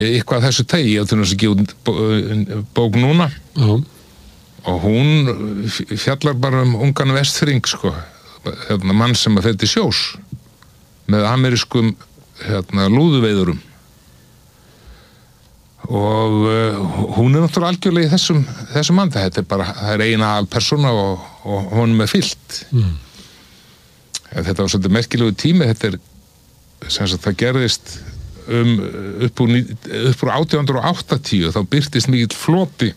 eitthvað þessu tegi, ég til þess að gefa bók núna og hún fjallar bara ungan vestfirring sko, mann sem að fer til sjós með amerískum lúðuveiðurum og hún náttúrulega algjörlega í þessum manda, það eina aðalpersóna og honum fyllt þetta var svolítið merkilegu tími, þetta sem sagt það gerðist upp úr 1880 þá birtist mikill floti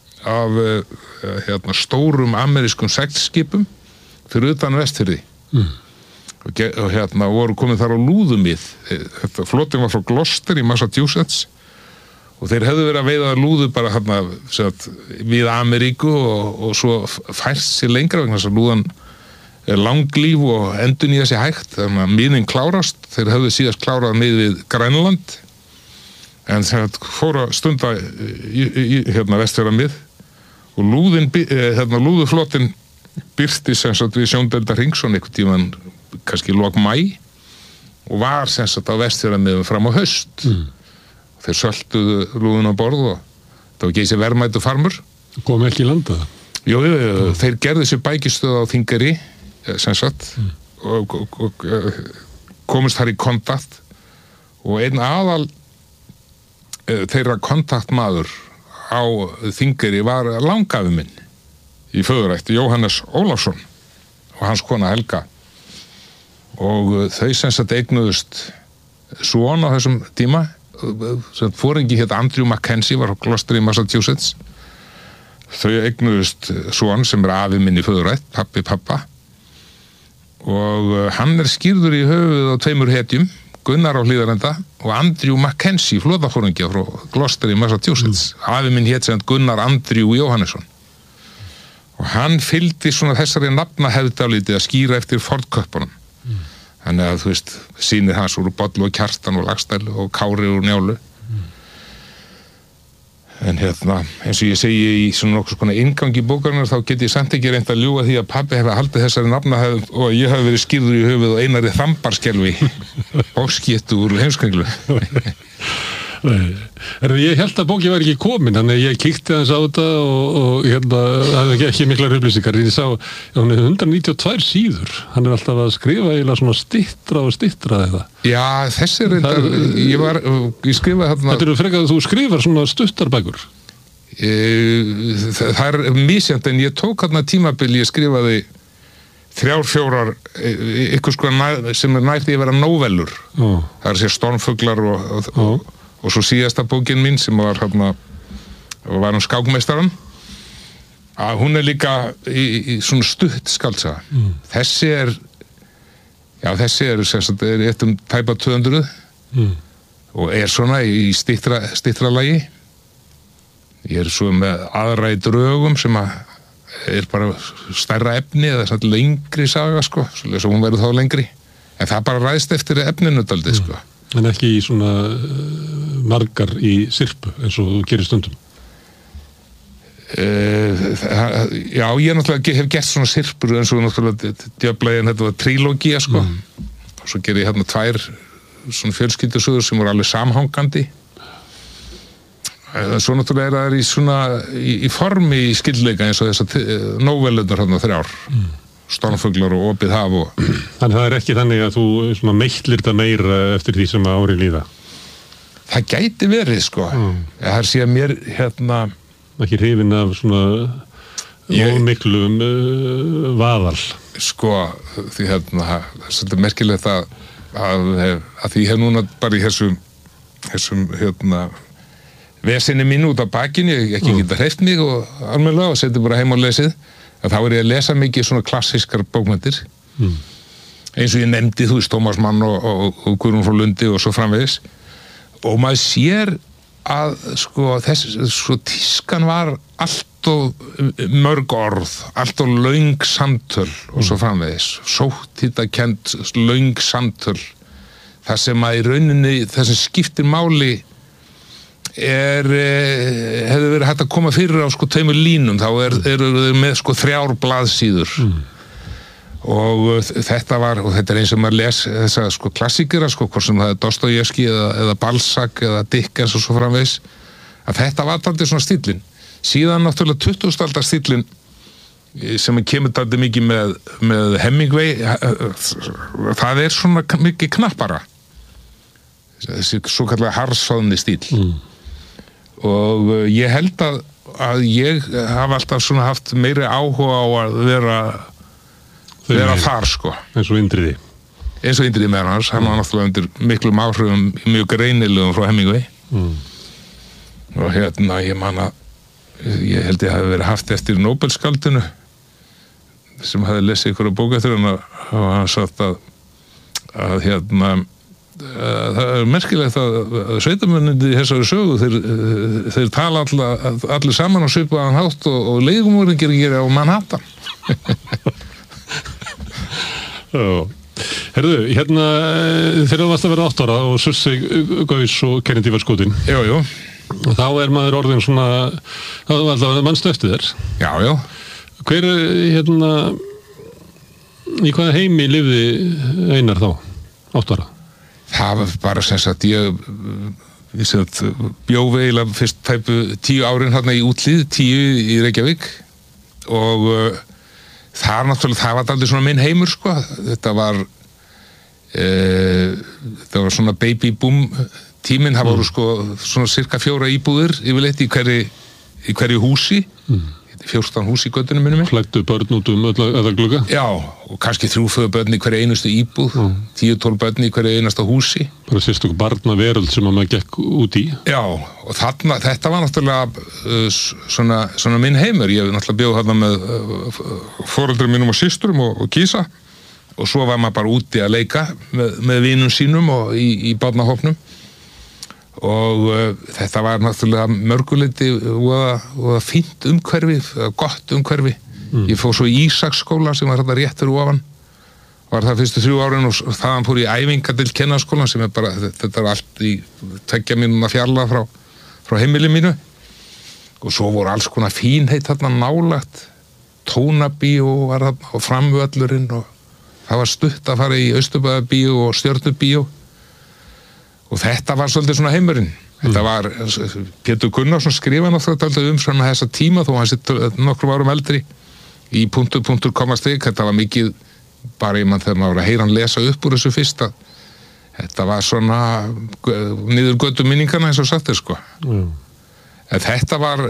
af stórum amerískum seglskipum fyrir utan Vestfirði og voru komin þar á lúðumið flotin var frá Gloucester í Massachusetts og þeir hefðu verið að veiða lúðu bara við Ameríku og svo færst sér lengra vegna þess að lúðan langlíf og endurnýja sig hægt þannig að miðin klárast, þeir hefðu síðast klárað mið við Grænland en þeir fóru að stunda í Vestfjarða mið og lúðuflotin birti sem sagt við Sjóndeildar Hringsson einhvern tímann kannski lok maí og var sem sagt á Vestfjarða miðum fram á haust þeir söltuðu lúðun á borð og það var geysi verðmætu farmur kom ekki í landa jú, þeir gerðu sér bækistöð á Þingeyri sem sagt og komist þar í kontakt og einn aðal þeirra kontaktmaður á Þingeyri var langafi minn í föðurætti Jóhannes Ólafsson og hans kona Helga og þau sem sagt eignuðust son á þessum tíma foringi hét Andrew Mackenzie var á Gloucester í Massachusetts þau eignuðust son sem afi minn í föðurætt, pappa og hann skýrður í höfuð á tveimur hetjum Gunnar á Hlíðarenda og Andrew Mackenzie flóðaforingi frá Gloucester í Massachusetts afi minn hét sem Gunnar Andrew Jóhannesson og hann fylgdi svona þessari nafnahefð dálítið að skýra eftir Ford-köppunum þannig að þú veist sýnir hans úr Bollu og Kjartan og Lagstæl og Kári úr Njálu en eins og ég segi í svona nokkuð svona inngangi bókarinnar þá get ég samt ekki reynt að ljúga því að pabbi hefði haldið þessari nafnahefð og ég hefði verið skýrður í höfuð og Einari Þambarskelvi bókskéttu úr Heimskringlu Ég held að bókin var ekki komin þannig að ég kíkti aðeins á þetta og það hefði ekki miklar upplýsingar ég sá, hún 192 síður hann alltaf að skrifa eiginlega svona styttra og styttra eða Já, þessi reyndar ég skrifaði þarna Þetta frekar að þú skrifar svona stuttarbækur Það misjant en ég tók þarna tímabil ég skrifaði 3-4 ykkur sko sem nætti að vera nóvelur það sér Stormfuglar og svo síðasta bókin mín sem var skákmeistaran að hún líka í svona stutt skaldsaga þessi er sem sagt eitt tæpa 200 og svona í styttra lagi ég svo með aðra í drögum sem bara stærra efni eða svona lengri saga sko, svo hún verður þá lengri en það bara ræðst eftir efninu daldið sko En ekki í svona margar í sirpu eins og þú gerir stundum Já, ég náttúrulega hef gert svona sirpur eins og náttúrulega djöflegin þetta var trílógía sko og svo ger ég 2 svona fjölskyldusögur sem voru alveg samhangandi svo náttúrulega það í svona í formi í skyldleika eins og þessar nóvelurnar 3 Stormfuglar og Opið haf og Þannig það ekki þannig að þú svona meitlir það meira eftir því sem ári líða Það gæti verið sko það sé að mér ekki hrifin af svona ómiklum vaðal sko því það er svolítið merkilegt að því ég hef núna bara í þessum vesinni mín út af bakinu ég ekki geta hreyft mig og almennilega og setja bara heim á lesið að þá ég að lesa mikið svona klassískar bókmenntir eins og ég nefndi þú veist Tómas Mann og Guðrún frá Lundi og svo framvegis og maður sér að sko svo tískan var allt og mörg orð allt og löng samtöl og svo framvegis sótthitakennd löng samtöl þar sem að í rauninni það sem skiptir máli hefði verið hægt að koma fyrir á sko 2 línum þá eru þau með sko 3 blaðsíður og þetta er eins og maður les þessa sko klassíkera sko, hvort sem það er Dostojevski eða Balzac eða Dickens og svo framvegis, að þetta var dálítið svona stíllinn. Síðan náttúrulega 20. aldar stíllinn sem kemur dálítið mikið með Hemingway, það er svona mikið knappara, þessi svo kallega harðsoðni stíll. Og ég held að ég hafa alltaf svona haft meiri áhuga á að vera þar sko. Eins og Indriði með hans, hann var náttúrulega undir miklum áhrifum mjög greinilegum frá Hemingway. Og ég man að ég held ég hafi verið haft eftir Nobelskaldinu sem hafi lesið ykkur á bók eftir hann og hann sagt að það er merkilegt að sveitamönnindi í þessari sögu þeir tala allir saman á svipaðan hátt og leigumorðingir gera á Manhattan. Herðu, þegar þú varst að vera 8 ára og Surtsey gaus og Kennedy var skotin. Jú. Þá er maður orðin svona, það var alltaf mannstu eftir þér. Já. Hver, í hvaða heimi lifði Einar þá, 8 ára? Það var bara sem sagt, ég bjó eiginlega fyrst tæpu 10 árin hérna í Úthlíð, 10 í Reykjavík og það var aldrei svona minn heimur sko, þetta var svona baby boom tíminn, það voru sko svona cirka 4 íbúðir yfirleitt í hverju húsi, 14 hús í göttunum minnum. Flæddu börn út öll glugga? Já, og kannski 3-4 börn í hverju einustu íbúð, 10-12 börn í hverju einasta húsi. Bara sérstök barnaveröld sem maður gekk út í. Já, og þetta var náttúrulega svona minn heimur. Ég náttúrulega bjó þarna með foreldrum mínum og systurum og kísa og svo var maður bara úti að leika með vinum sínum og í barnahópnum. Og þetta var náttúrulega mörguleiti og fínt umhverfi, gott umhverfi. Ég fór svo í Ísaksskóla sem var þarna rétt fyrir ofan, var það fyrstu 3 árin og þaðan fór ég æfingadeild kennaraskólan sem bara, þetta var allt í 2 mínútna fjarlægð frá heimili mínu og svo voru alls konar fínheit þarna nálægt, Tónabíó var þarna og Framvöllurinn og það var stutt að fara í Austurbæðarbíó og Stjörnubíó. Og þetta var svolítið svona heimurinn. Þetta var, Pétur Gunnarsson skrifaði náttúrulega svona þessa tíma þó hann sitt nokkrum árum eldri í punktur komastrik. Þetta var mikið, bara þegar maður var að heyra hann lesa upp úr þessu fyrsta. Þetta var svona niður götu minningana eins og sagt sko. En þetta var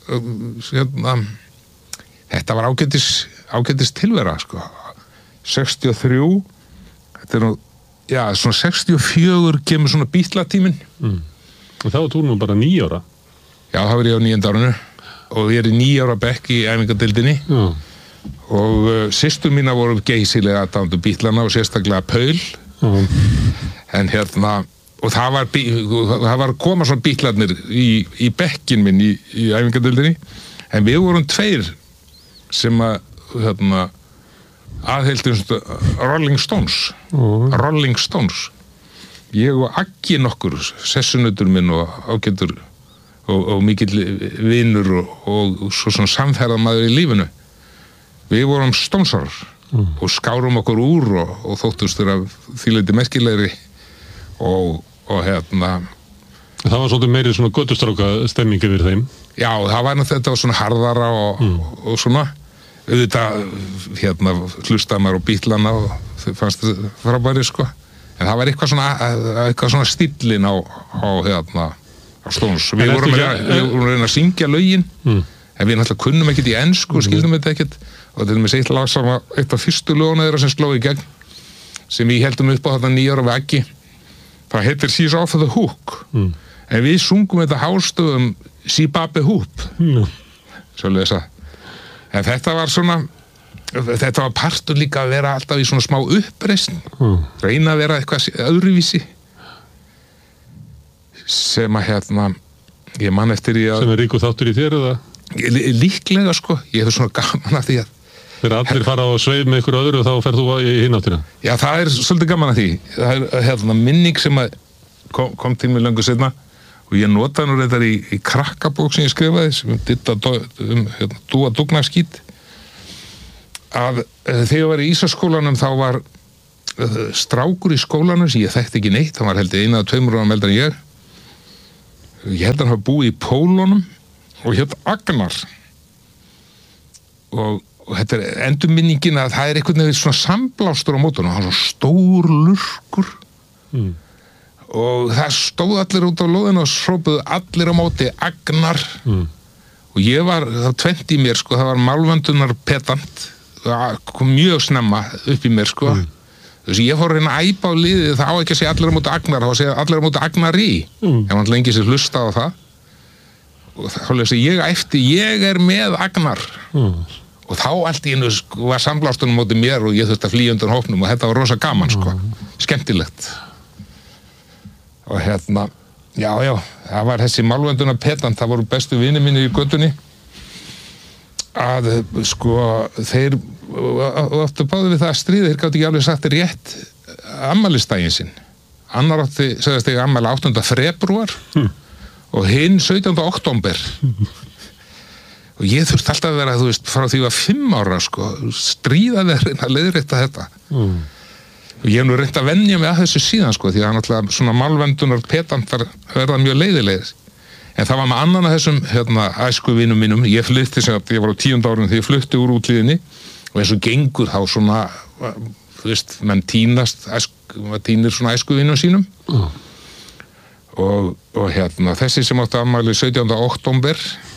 ágætis tilvera sko. 63, þetta er nú svona 64 kemur svona Beatla-tíminn. Og þá var þú nú bara 9 ára. Já, þá var ég á 9. árinu og ég í 9 ára bekk í æfingadeildinni og systur mína voru geysilega aðdáendur Beatlana og sérstaklega Paul. En og það var að koma svona Beatlarnir í bekkin minn í æfingadeildinni en við vorum 2 sem aðheildumst Rolling Stones. Ég og Aggi nokkur, sessunutur minn og ágætur og mikill vinur og svo svona samferðamaður í lífinu. Við vorum Stonesarar og skárum okkur úr og þóttumst þeirra þvíleiti merkilegri og Það var svolítið meiri svona götustráka stemmingi yfir þeim. Já, þetta var svona harðara og svona. Auðvitað hlustaði maður á Beatlana og þau fannst þetta frábæri sko en það var eitthvað svona stíllinn á Stones. Við vorum að reyna að syngja lögin en við náttúrulega kunnum ekkert í ensku og skildum þetta ekkert og þetta með eitt lag sem eitt af fyrstu löguna þeirra sem sló í gegn sem við heldum upp á þetta 9 ára veggi. Það heitir She's Off the Hook en við sungum þetta hástöðum Sibabe Hoop svolítið þess að en þetta var partur líka að vera alltaf í svona smá uppreisn, reyna að vera eitthvað öðruvísi sem að ég man eftir því að sem ríkur þáttur í þér eða? Líklega sko, ég hef svona gaman af því að þegar allir fara á sveif með ykkur öðru og þá ferð þú í hináttina. Já, það svolítið gaman af því. Það er minning sem kom til mig löngu seinna og ég notaði nú reyndar í krakkabók sem ég skrifaði sem dúa dugnaskít að þegar ég var í Ísaskólanum þá var strákur í skólanum sem ég þekkti ekki neitt, hann var heldur 1 eða 2 árum eldri en ég held að hann hafa búið í Pólunum og hétt Agnar og þetta endurminningin að það einhvern veginn svona samblástur á mótunum, hann var svo stór lurkur og það stóð allir út á lóðinu og hrópuðu allir á móti Agnar og ég var, það tvent í mér sko, það var málvöndunar pedant, það kom mjög snemma upp í mér sko þess að ég fór að reyna að æpa á liðið, það á ekki að segja allir á móti Agnar, þá að segja allir á móti Agnari ef hann lengi sér hlusta á það og þá lesi ég æpti, ég er með Agnar og þá allt í einu sko, var samblástunum móti mér og ég þurfti að flýja undan hópnum og þetta var rosa gaman sko, skemmtilegt og já, það var þessi málvöndunar pedant, það voru bestu vinir mínir í göttunni að sko þeir áttu báðu við það að stríða, þeir gátu ekki alveg sagt rétt afmælisdaginn sinn, annar átti segðast ég afmæli 8. febrúar og hinn 17. október og ég þurfti alltaf að vera, þú veist, frá því að 5 ára sko, stríða þeir að leiðrétta þetta og ég hef nú reynt að venja mig að þessu síðan sko, því að náttúrulega svona málvöndunar pedantar verða mjög leiðilegir en það var með annan af þessum æskuvinum mínum, ég flytti sem að ég var á 10. árinu þegar ég flutti úr útlíðinni og eins og gengur þá svona þú veist, menn tínast maður tínir svona æskuvinum sínum og þessi sem átti afmæli 17. október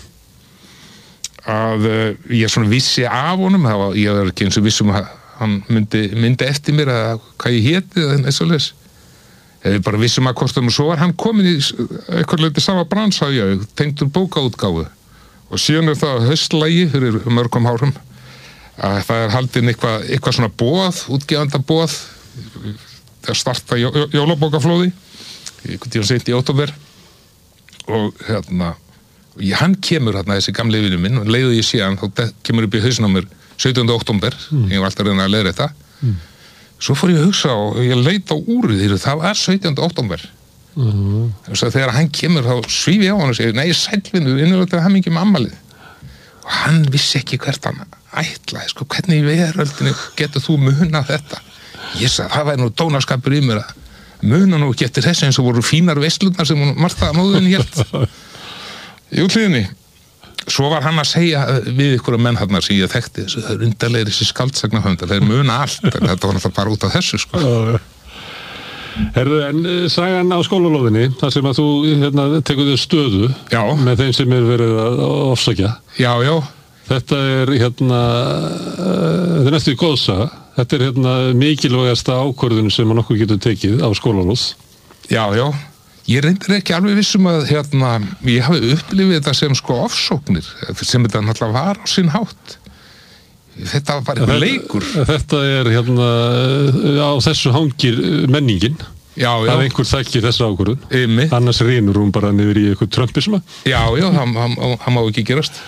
að ég svona vissi af honum, ég var ekki eins og vissum að hann myndi eftir mér að hvað ég héti eða eins og leys við bara vissum að kostum og svo var hann komin í eitthvað leiti sama bransa ég tengdur bókaútgáfu og síðan það haustlægi fyrir mörgum árum að það haldin eitthvað svona boð, útgefanda boð að starta jólabókaflóði einhvern tíma seint í október og hann kemur þessi gamli vinur minn og leiðu ég síðan þá kemur upp í hausinn á mér 17. október, ég var alltaf að reyna að leiða þetta svo fór ég að hugsa og ég leit á úrið það var 17. október þess að þegar hann kemur þá svíf ég á hann og segir, nei sælvinur, innilegt að hafa mikið með afmælið og hann vissi ekki hvert hann ætlaði, sko, hvernig í veröldinu getur þú munað þetta ég sagði, það væri nú dónaskapur í mér að muna nú getur þessu eins og voru fínar veislunar sem hún Marta móðin hélt í útlíðinni svo var hann að segja við ykkur menn þarna sem ég þekkti það er undarlegir þessi skaldsagnahöfundar þeir muna allt, en þetta var náttúrulega bara út af þessu sko. Herðu, en sagan á skólalóðinni þar sem að þú tekur þér stöðu já. Með þeim sem er verið að ofsækja já þetta er þetta er næstu í góðsaga þetta er mikilvægasta ákvörðun sem að nokkuð getur tekið á skólalóð já ég reyndir ekki alveg vissum að ég hafi upplifið þetta sem sko ofsóknir sem þetta náttúrulega var á sinn hátt þetta var bara eitthvað leikur þetta er á þessu hangir menningin já. Að einhver þekkir þessa ákvörðun annars reynur hún bara niður í eitthvað trumpisma já, það má ekki gerast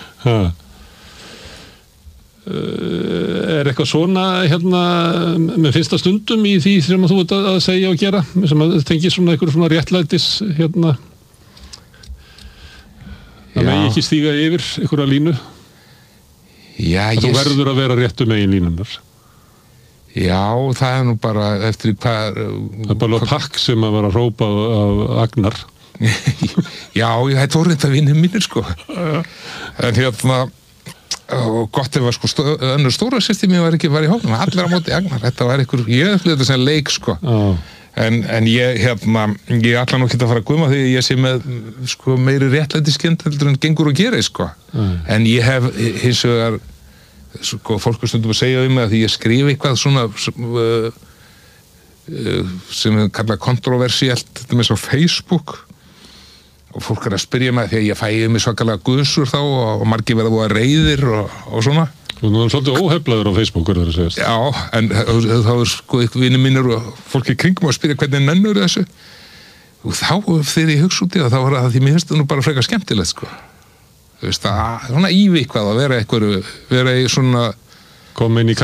er eitthvað svona með fyrsta stundum í því sem að þú ert að segja og gera sem að tengir svona eitthvað svona réttlætis að megi ekki stíga yfir einhverja línu þú verður að vera réttu megin línunar já, það er nú bara eftir hvað það er bara pakk sem að vera að hrópa af Agnar já, þetta voru þetta vinnir mínir sko en og gott ef sko önnur stóra systemi var í hóknum, allir á móti Agnar þetta var einhver, ég upplifði þetta sem leik sko en ég ætla nú ekki að fara að guðma því ég sé með sko meiri réttlætiskennd heldur en gengur og gerir sko en ég hef hins vegar sko fólk stundum að segja mig að því ég skrif eitthvað svona sem er kallað kontroversielt með svo Facebook og fólk er að spyrja mig því að ég fæði mig svakalega guðsur þá og margir verða búið reiðir og svona og nú er svolítið óheflaður á Facebook er það að segjast já, en þá er sko eitthvað vinir mínir og fólk í kringum að spyrja hvernig nennur þessu og þá þegar ég hugsa út í það þá var það því mér finnst það nú bara frekar skemmtilegt sko þú veist að svona ívikvað að vera í svona kom inn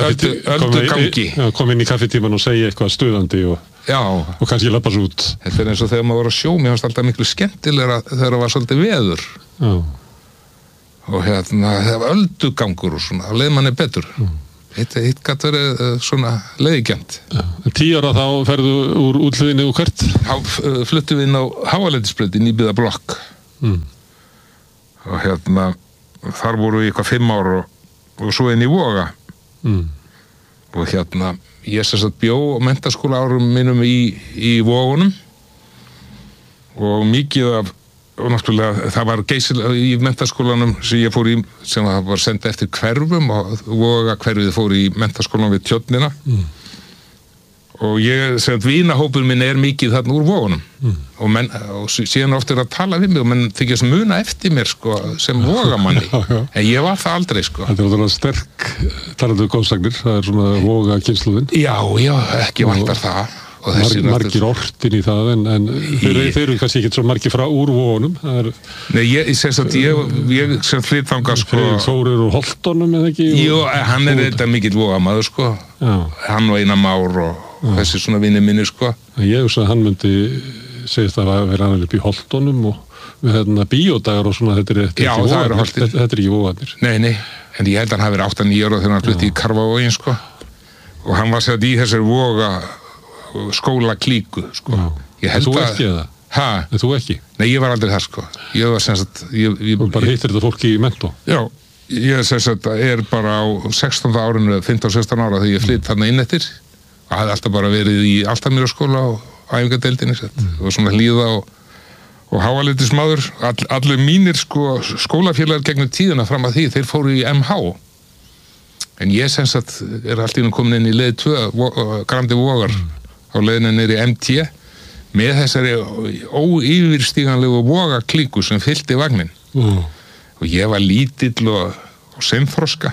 í kaffitíman og segja eitthvað stuðandi og kannski lappa svo út þetta er eins og þegar maður var að sjó mér fannst alltaf miklu skemmtilegra þegar það var svolítið veður og það var öldugangur og svona, það leið manni betur Hitt gat verið svona leiðigjönd. 10 ára þá ferðu úr útliðinni og hvert? Þá fluttum við inn á Háaleitisbraut í nýbyggða blokk. Og þar voru við eitthvað 5 ár og svo inn í Voga. Og ég sem sagt bjó á menntaskóla árum mínum í Vogunum og mikið af og náttúrulega það var geysilega í menntaskólanum sem ég fór í sem það var senda eftir hverfum og Voga hverfið fór í menntaskólanum við Tjörnina og ég sem að vinahópur minn mikið þarna úr Vogunum og síðan oft að tala við mig og menn þykjast muna eftir mér sko sem Vogamanni en ég var það aldrei sko. Þetta er náttúrulega sterk talandi góðsagnir, það er svona Voga kynslóðin. Já, ekki vantar það. Margir ortin í það en þeir eru kannski ekki svo margir frá úr Vogunum. Nei, ég sem flytt þangað sko. Þórir úr Holtonum eða ekki? Jú, hann þetta mikill Vogamaður sko. Hann og Einar Már og þessi svona vinir minni sko. Ég hugsa að hann myndi segist að vera hann upp í Holtonum og við bíódagar og svona þetta er ekki Vogarnir. Nei, en ég held að hann hafi verið 8-9 ára þegar hann flutti í Karfavogin sko. Og hann var sett í þessari Voga skóla klíku sko. Þú ekki eða? Þú ekki? Nei, ég var aldrei þar sko. Ég var sem sagt Þú bara hittir þetta fólki í mentó? Já, ég sem sagt bara á 16. árinu 15-16 ára þegar ég flytt þarna inn eftir og hafði alltaf bara verið í Altamýraskóla og æfingadeildinni og svona hlýða og Háaleitismaður allir mínir sko skólafélagar gegnum tíðina fram að því þeir fóru í MH en ég sem sagt allt í nú komin inn í leið 2 Grandi Vogar á leiðinu niður í MT með þessari óyfirstíganlegu Voga klíku sem fyllti vagnin og ég var lítill og seinþroska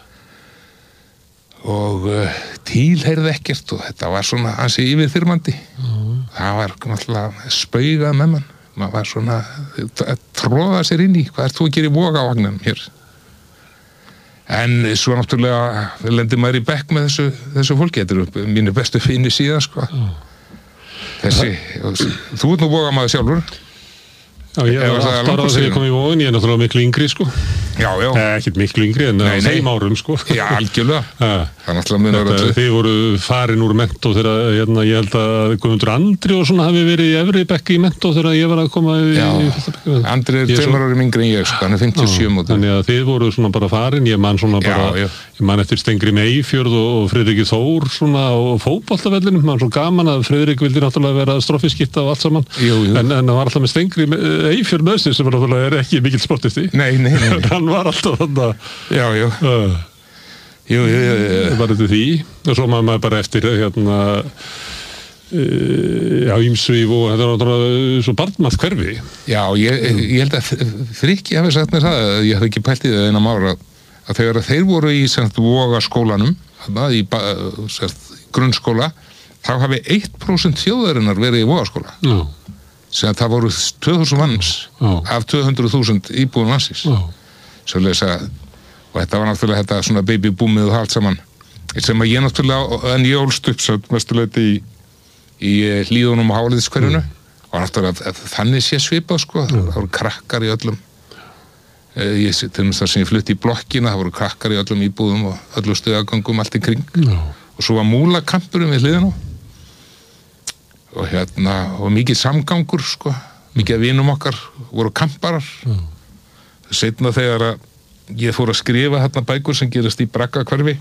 og tilheyrði ekkert og þetta var svona ansi yfirþyrmandi það var náttúrulega spaugað með maður var svona að tróða sér inn í hvað þú að gera í Vogavagninum hér en svo náttúrulega lendir maður í bekk með þessu fólki, þetta eru mínu bestu finni síðan sko þú ert nú Vogamaður sjálfur Já, ég var 8 ára þegar ég kom í Vogin, ég er náttúrulega miklu yngri sko ekkert miklu yngri en á þeim árum sko Já, algjörlega það er náttúrulega munar öllu Þið voru farin úr mentó þegar ég held að Guðmundur Andri og svona hafi verið í efri bekki í mentó þegar ég var að koma í fyrsta bekki Andri 2 árum yngri en ég sko, hann er 57 móti Þannig að þið voru svona bara farin ég man svona bara, ég man eftir Stengri Meyfjörð og Friðriki Þór svona og fótboltavellinum, man svo gaman að Friðrik vildi náttúrulega vera stroffiskipta og allt saman en það var alltaf með Stengri Eyfjörð með sig sem náttúrulega ekki mikill sportisti Nei hann var alltaf þarna Jú bara til því og svo maður bara eftir ýmsu í og þetta var náttúrulega svo barnmatt hverfi Já, ég held að Frikki hafi sagt mér það ég hef ekki pælt í það Einar Már að þegar þeir voru í Voga skólanum í grunnskóla þá hafi 1% þjóðarinnar verið í Voga skóla sem að það voru 2000 manns af 200.000 íbúum landsins svoleiðis að og þetta var náttúrulega þetta svona babyboomið og allt saman sem að ég náttúrulega en ég ólst upp svo mestuleiti í Hlíðunum og Háaleitiskerfinu og náttúrulega þannig sé svipað sko það voru krakkar í öllum til þess að sem ég flutti í blokkina það voru krakkar í öllum íbúðum og öllum stöðagöngum allt í kring og svo var múlakampurinn við hliðina og mikið samgangur sko, mikið af vinum okkar voru kamparar seinna þegar að ég fór að skrifa hérna bækur sem gerast í Braggahverfi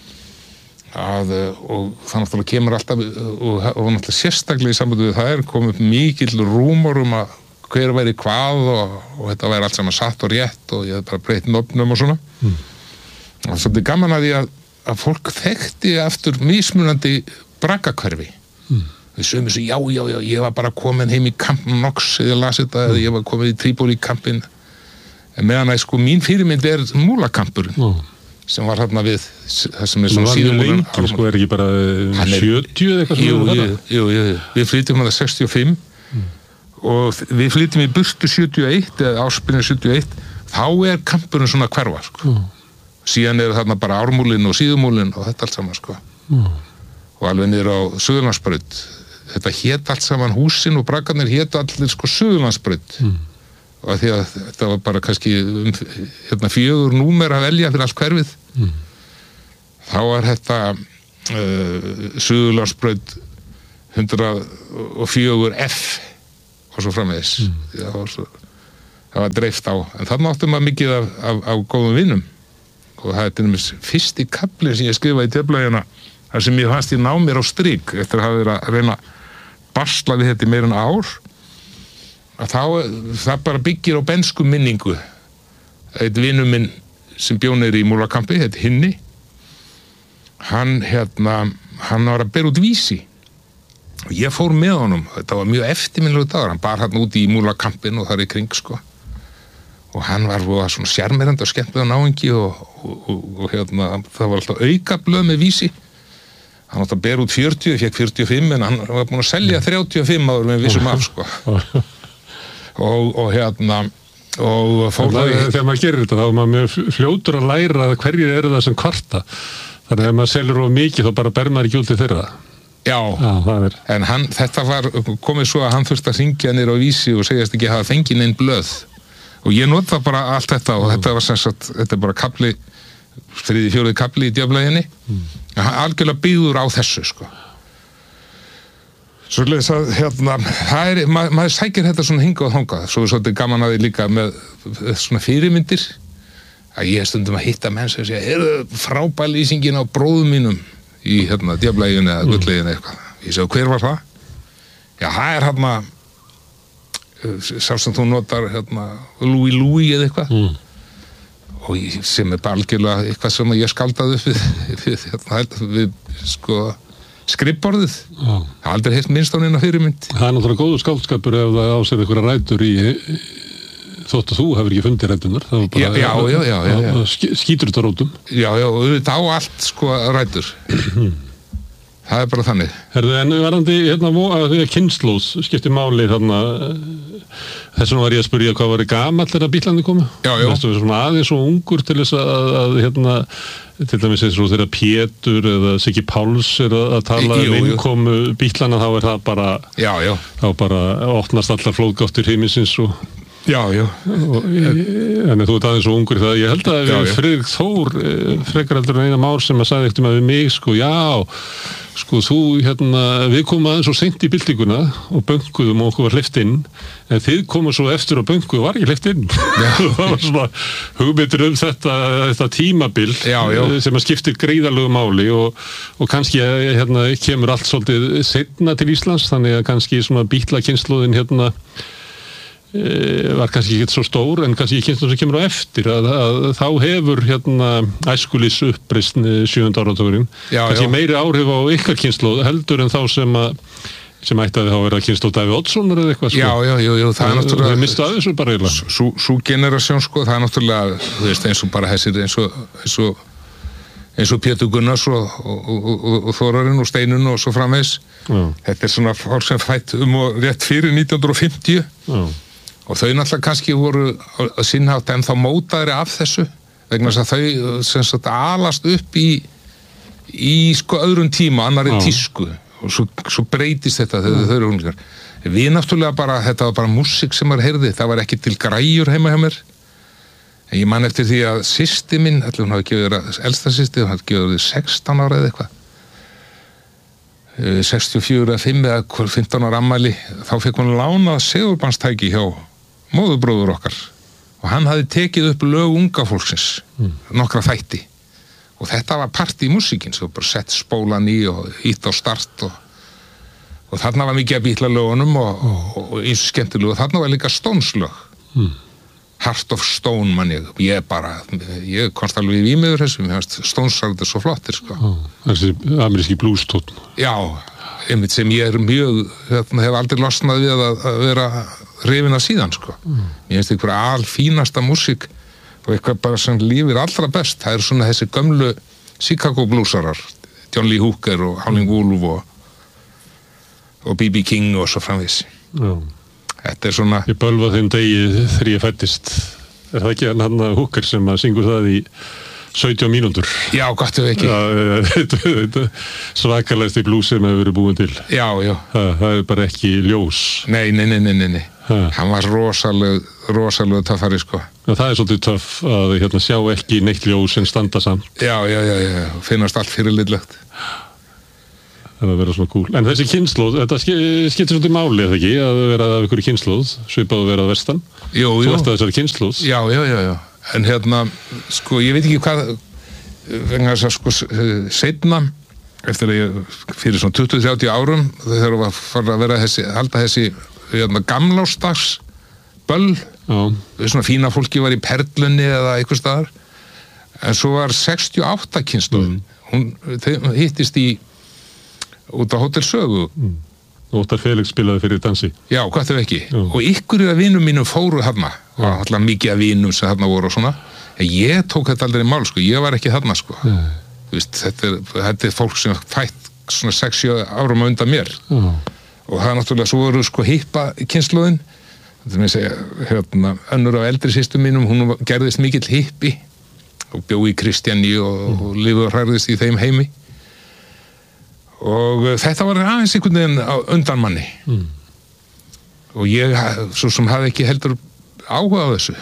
og það náttúrulega kemur alltaf og náttúrulega sérstaklega í sambandi við það kom upp mikill rúmor að hver væri hvað og þetta væri allt saman satt og rétt og ég hef bara breytt nöfnum og svona og svolítið gaman að því að fólk þekkti aftur mismunandi Braggahverfi við sögum þessu, já, ég var bara komin heim í Camp Knox eða las þetta eða ég var komin í Trípoli kampin en meðan að sko mín fyrirmynd múlakampurinn sem var hérna við það sem er svona síðumúlun sko er ekki bara 70 eða eitthvað Jú, við flytjum það 65 og við flytjum í burtu 71 eða áspilinu 71 þá er kampurinn svona hverfa sko síðan er þarna bara ármúlin og síðumúlin og þetta allt saman sko og alveg niður á Suðurlandsbraut þetta hét allt saman húsin og braggarnir hét allir sko Suðurlandsbraut og því að þetta var bara kannski 4 númer að velja fyrir allt hverfið þá var þetta Suðurlandsbraut 104F og svo framvegis. Það var dreift á, en þarna áttum maður mikið af góðum vinnum og það er til dæmis fyrsti kafli sem ég skrifaði í Djöflaugina þar sem ég fannst ég ná mér á strik eftir að hafa verið að reyna að basla við þetta í meira en ár að það bara byggir á bensku minningu. Eitt vinur minn sem bjónir í Múlakampi, þetta Hinni, hann var að bera út vísi og ég fór með honum, þetta var mjög eftirminnilegu dagur, hann bar hann út í Múlakampin og þar í kring sko og hann var svona sjarmerandi og skemmtilega náungi og það var alltaf aukablöð með vísi, hann átti að bera út 40, fekk 45 en hann var búin að selja 35 áður með vissum af sko og fór þegar maður gerir þetta þá er maður mjög fljótur að læra hverjir eru það sem kvarta, þannig að ef maður selur of mikið þá bara ber maður ekki út til þeirra. Já, en þetta var komið svo að hann þurfti að hringja niður á vísi og segjast ekki að hafa fengið neinn blöð og ég nota bara allt þetta og þetta var sem sagt, þetta er bara kapli, 3-4 kapli í Djöflauginni, algjörlega byggður á þessu sko. Svoleiðis að maður sækir þetta svona hingað og þangað, svo er svolítið gaman að því líka með svona fyrirmyndir, að ég stundum að hitta menn sem segja, frábær lýsingin á bróðum mínum í Djöflauginu eða Gullleginu eitthvað. Ég segi, hver var það? Já, það er sá sem þú notar Louis eða eitthvað og sem er bara algjörlega eitthvað sem ég skaldaði upp við sko skrifborðið. Það er aldrei heilt minnst á neina fyrirmynd. Það er náttúrulega góður skáldskapur ef það ásér einhverja rætur í þótt að þú hefur ekki fundið rætunar. Já. Skýtur þetta rótum. Já, þetta á allt sko rætur. Það er bara þannig. Herðu, en varandi því að kynslóð skiptir máli þarna, þess vegna var ég að spyrja hvað var gamall þegar Bílarnir komu? Já. Þú svona aðeins og ungur til þess að til dæmis eins og þegar Pétur eða Siggi Páls er að tala innkomu Bílarna, þá er það bara þá bara opnast allar flóðgáttir himinsins og en þú ert aðeins og ungur í það. Ég held að Friðrik Þór frekar heldur en Einar Már sem að sagði ekkert við mig sko þú við komum aðeins og seint í byltinguna og bönkuðum og okkur var hleypt inn en þið komum svo eftir og bönkuðu var ekki hleypt inn. Það var svona hugmyndir þetta tímabil sem að skiptir gríðarlegu máli og kannski kemur allt svolítið seinna til Íslands, þannig að kannski svona Bílakynslóðin var kannski ekki svo stór en kannski kynslóð sem kemur á eftir að þá hefur æskulis uppreisn 7. áratugurinn kannski meiri áhrif á ykkar kynslóð heldur en þá sem ætti að þá vera kynslóð Davíð Oddssonar eða eitthvað sko. Já, það er náttúrulega það mistu að þessu bara eiginlega. Sú generasjón sko, það er náttúrulega þú veist eins og bara þessir eins og Pétur Gunnars og Þórarinn og Steinun og svo framvegis. Þetta er svona fólk sem fætt og rétt fyrir 1950 og þau náttúrulega kannski voru að sinnhátt en þá mótaðri af þessu vegna þess að þau sem sagt alast upp í sko öðrum tíma, annarri tísku og svo breytist þetta þegar þau eru unglingar. Við náttúrulega bara, þetta var bara músík sem maður heyrði, það var ekki til græjur heima hjá mér. En ég man eftir því að systir minn, allir hún hafi gefið þér elsta systir, hún hafi gefið þér 16 ára eða eitthvað. 64 eða 5 eða 15 ára afmæli, þá fekk hún lánað segurbandstæki hjá móðurbróður okkar og hann hafði tekið upp lög unga fólksins, nokkra þætti og þetta var part í músíkin, svo bara sett spólan í og ítt á start og þarna var mikið að Bítla lögunum og eins og skemmtilegu og þarna var líka Stones lög. Heart of Stone man ég komst alveg í vímiður þessu, mér fannst Stones var þetta svo flottir sko. Þessi ameríski blues-tónn. Já, einmitt sem ég er mjög hef aldrei losnað við að vera hrifin af síðan sko. Mér finnst einhverja alfínasta músík og eitthvað bara sem lífir allra best, það eru svona þessi gömlu Chicago bluesarar, John Lee Hooker og Howlin' Wolf og B.B. King og svo framvegis. Þetta er svona... Ég bölva þeim degi þegar ég fæddist. Er það ekki hann Hooker sem að syngur það í 17 mínútur? Já, gott ef ekki. Svakalegst í blús sem hefur verið búin til. Já. Það er bara ekki ljós. Nei. Hann var rosalega töffari, sko. Já, það svolítið töff að sjá ekki neitt ljós en standa samt. Já, finnast allt fyrirlitlegt. Það vera svona cool. En þessi kynslóð, þetta skiptir svolítið máli, eða ekki, að vera af ykkur kynslóð, svipað að vera að vestan. Jú. Svo varst það þessari kynslóð. Já. En sko, ég veit ekki hvað, vegna þess að sko, seinna, eftir að ég, fyrir svona 20-30 árum, þegar var fara að halda þessi gamlástags böll, svona fína fólki var í Perlunni eða einhvers staðar, en svo var 68 kynslóð, hún hittist út á Hótel Sögu. Óttar Felix spilaði fyrir dansi. Já, hvað þau ekki. Og ykkur af vinum mínum fóru þarna, og alltaf mikið af vinum sem þarna voru og svona, en ég tók þetta aldrei mál, sko, ég var ekki þarna, sko. Þú veist, þetta fólk sem fætt svona 6-7 árum undan mér. Og það náttúrulega svo voru sko hippa kynslóðin, þetta með að segja, önnur af eldri systur mínum, hún gerðist mikill hippi og bjó í Kristjaní og lifði og hrærðist í þeim heimi. Og þetta var aðeins einhvern veginn undan manni. Og ég, svo sem hafði ekki heldur áhuga á þessu.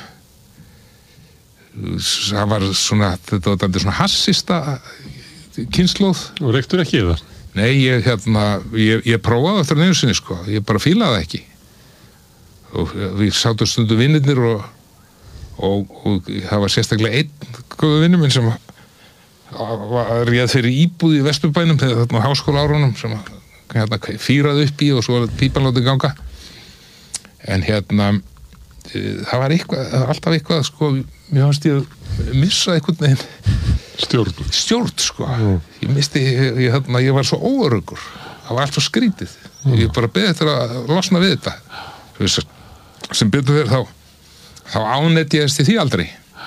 Það var svona, þetta var svona hassista kynslóð. Og reyktur ekki það? Nei, ég prófaði eftir einu sinni, sko. Ég bara fílaði það ekki. Og við sátum stundu vinnirnir og það var sérstaklega einn góðu vinnur minn sem var réð fyrir íbúð í Vesturbænum þegar þarna á háskóla árunum sem fýraði upp í og svo pípan látið ganga. En það var alltaf eitthvað, sko, mér fannst ég að missa einhvern veginn stjórn, sko. Ég var svo óöruggur. Það var allt svo skrítið. Ég bara beðið eftir að losna við þetta. Sem betur verið þá ánetjaðist ég því aldrei.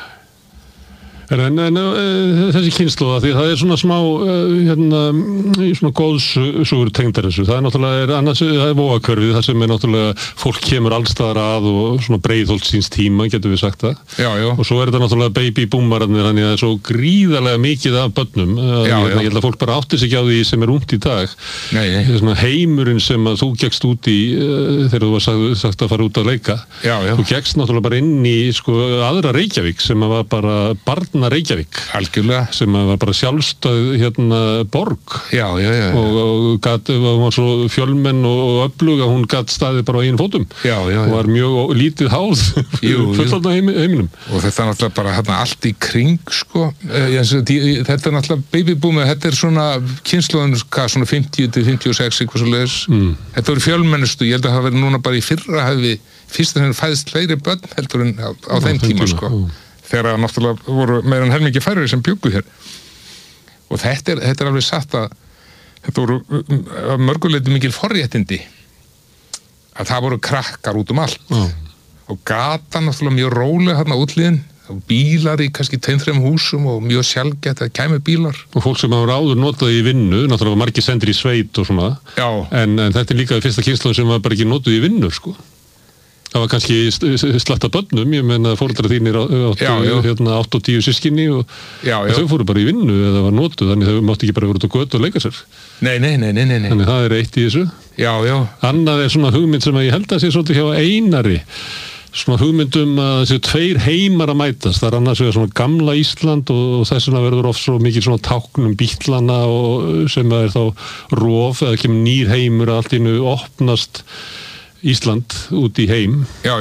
En þessi kynslóða, því það svona smá svona góðsugur tengdar þessu, það náttúrulega annars, það vógakörfið, það sem náttúrulega fólk kemur allstaðar að og svona breiðholt síns tíma, getum við sagt það. Já. Og svo þetta náttúrulega baby-boomararnir, þannig að það svo gríðarlega mikið af börnum. Ég held að fólk bara átti sig ekki á því sem ungt í dag. Svona heimurinn sem að þú gekkst út í þegar þú var sagt að fara út að leika. Þú gekkst náttúrulega bara inn í sko aðra Reykjavík sem var bara barna Reykjavík. Algjörlega. Sem var bara sjálfstæð borg. Já. Og var svo fjölmenn og öflug að hún gat staðið bara á eigin fótum. Já. Og var mjög lítið háð fullorðna heiminum. Og þetta náttúrulega bara allt í kring, sko. Þetta náttúrulega babyboomið, þetta svona kynslóðin, svona 50-56, eitthvað svo leiðis. Þetta voru fjölmennustu, ég held að það verið núna bara í fyrra fyrst að henni fæðist fleiri börn heldur en á þeim tíma, sko. Þegar náttúrulega voru meira en helmingi færri sem bjuggu hér. Og þetta er alveg satt að þetta voru mörguleiti mikil forréttindi að það voru krakkar út allt. Og gatan náttúrulega mjög róleg hérna útliðin, og bílar í kannski 2-3 húsum og mjög sjaldgætt að kæmi bílar. Og fólk sem hafa áður notað í vinnu, náttúrulega margir sendir í sveit og svona. Já. En þetta líka fyrsta kynslóðin sem var bara ekki notuð í vinnu, sko. Það var kannski slatta börnum, ég menna foreldrar þínir áttu 8 og 10 systkini og þau fóru bara í vinnu eða var notuð, þannig þau mátti ekki bara vera út á götu og leika sér. Nei. Þannig það er eitt í þessu. Já. Annað er svona hugmynd sem ég held að sé svolítið hjá Einari, svona hugmyndum að þessi 2 heimar að mætast. Það er annars vegar svona gamla Ísland og þess vegna verður oft svo mikið svona táknum bítlana og sem er þá rof eða kemur nýr heimur að allt í einu opnast Ísland út í heim. Já.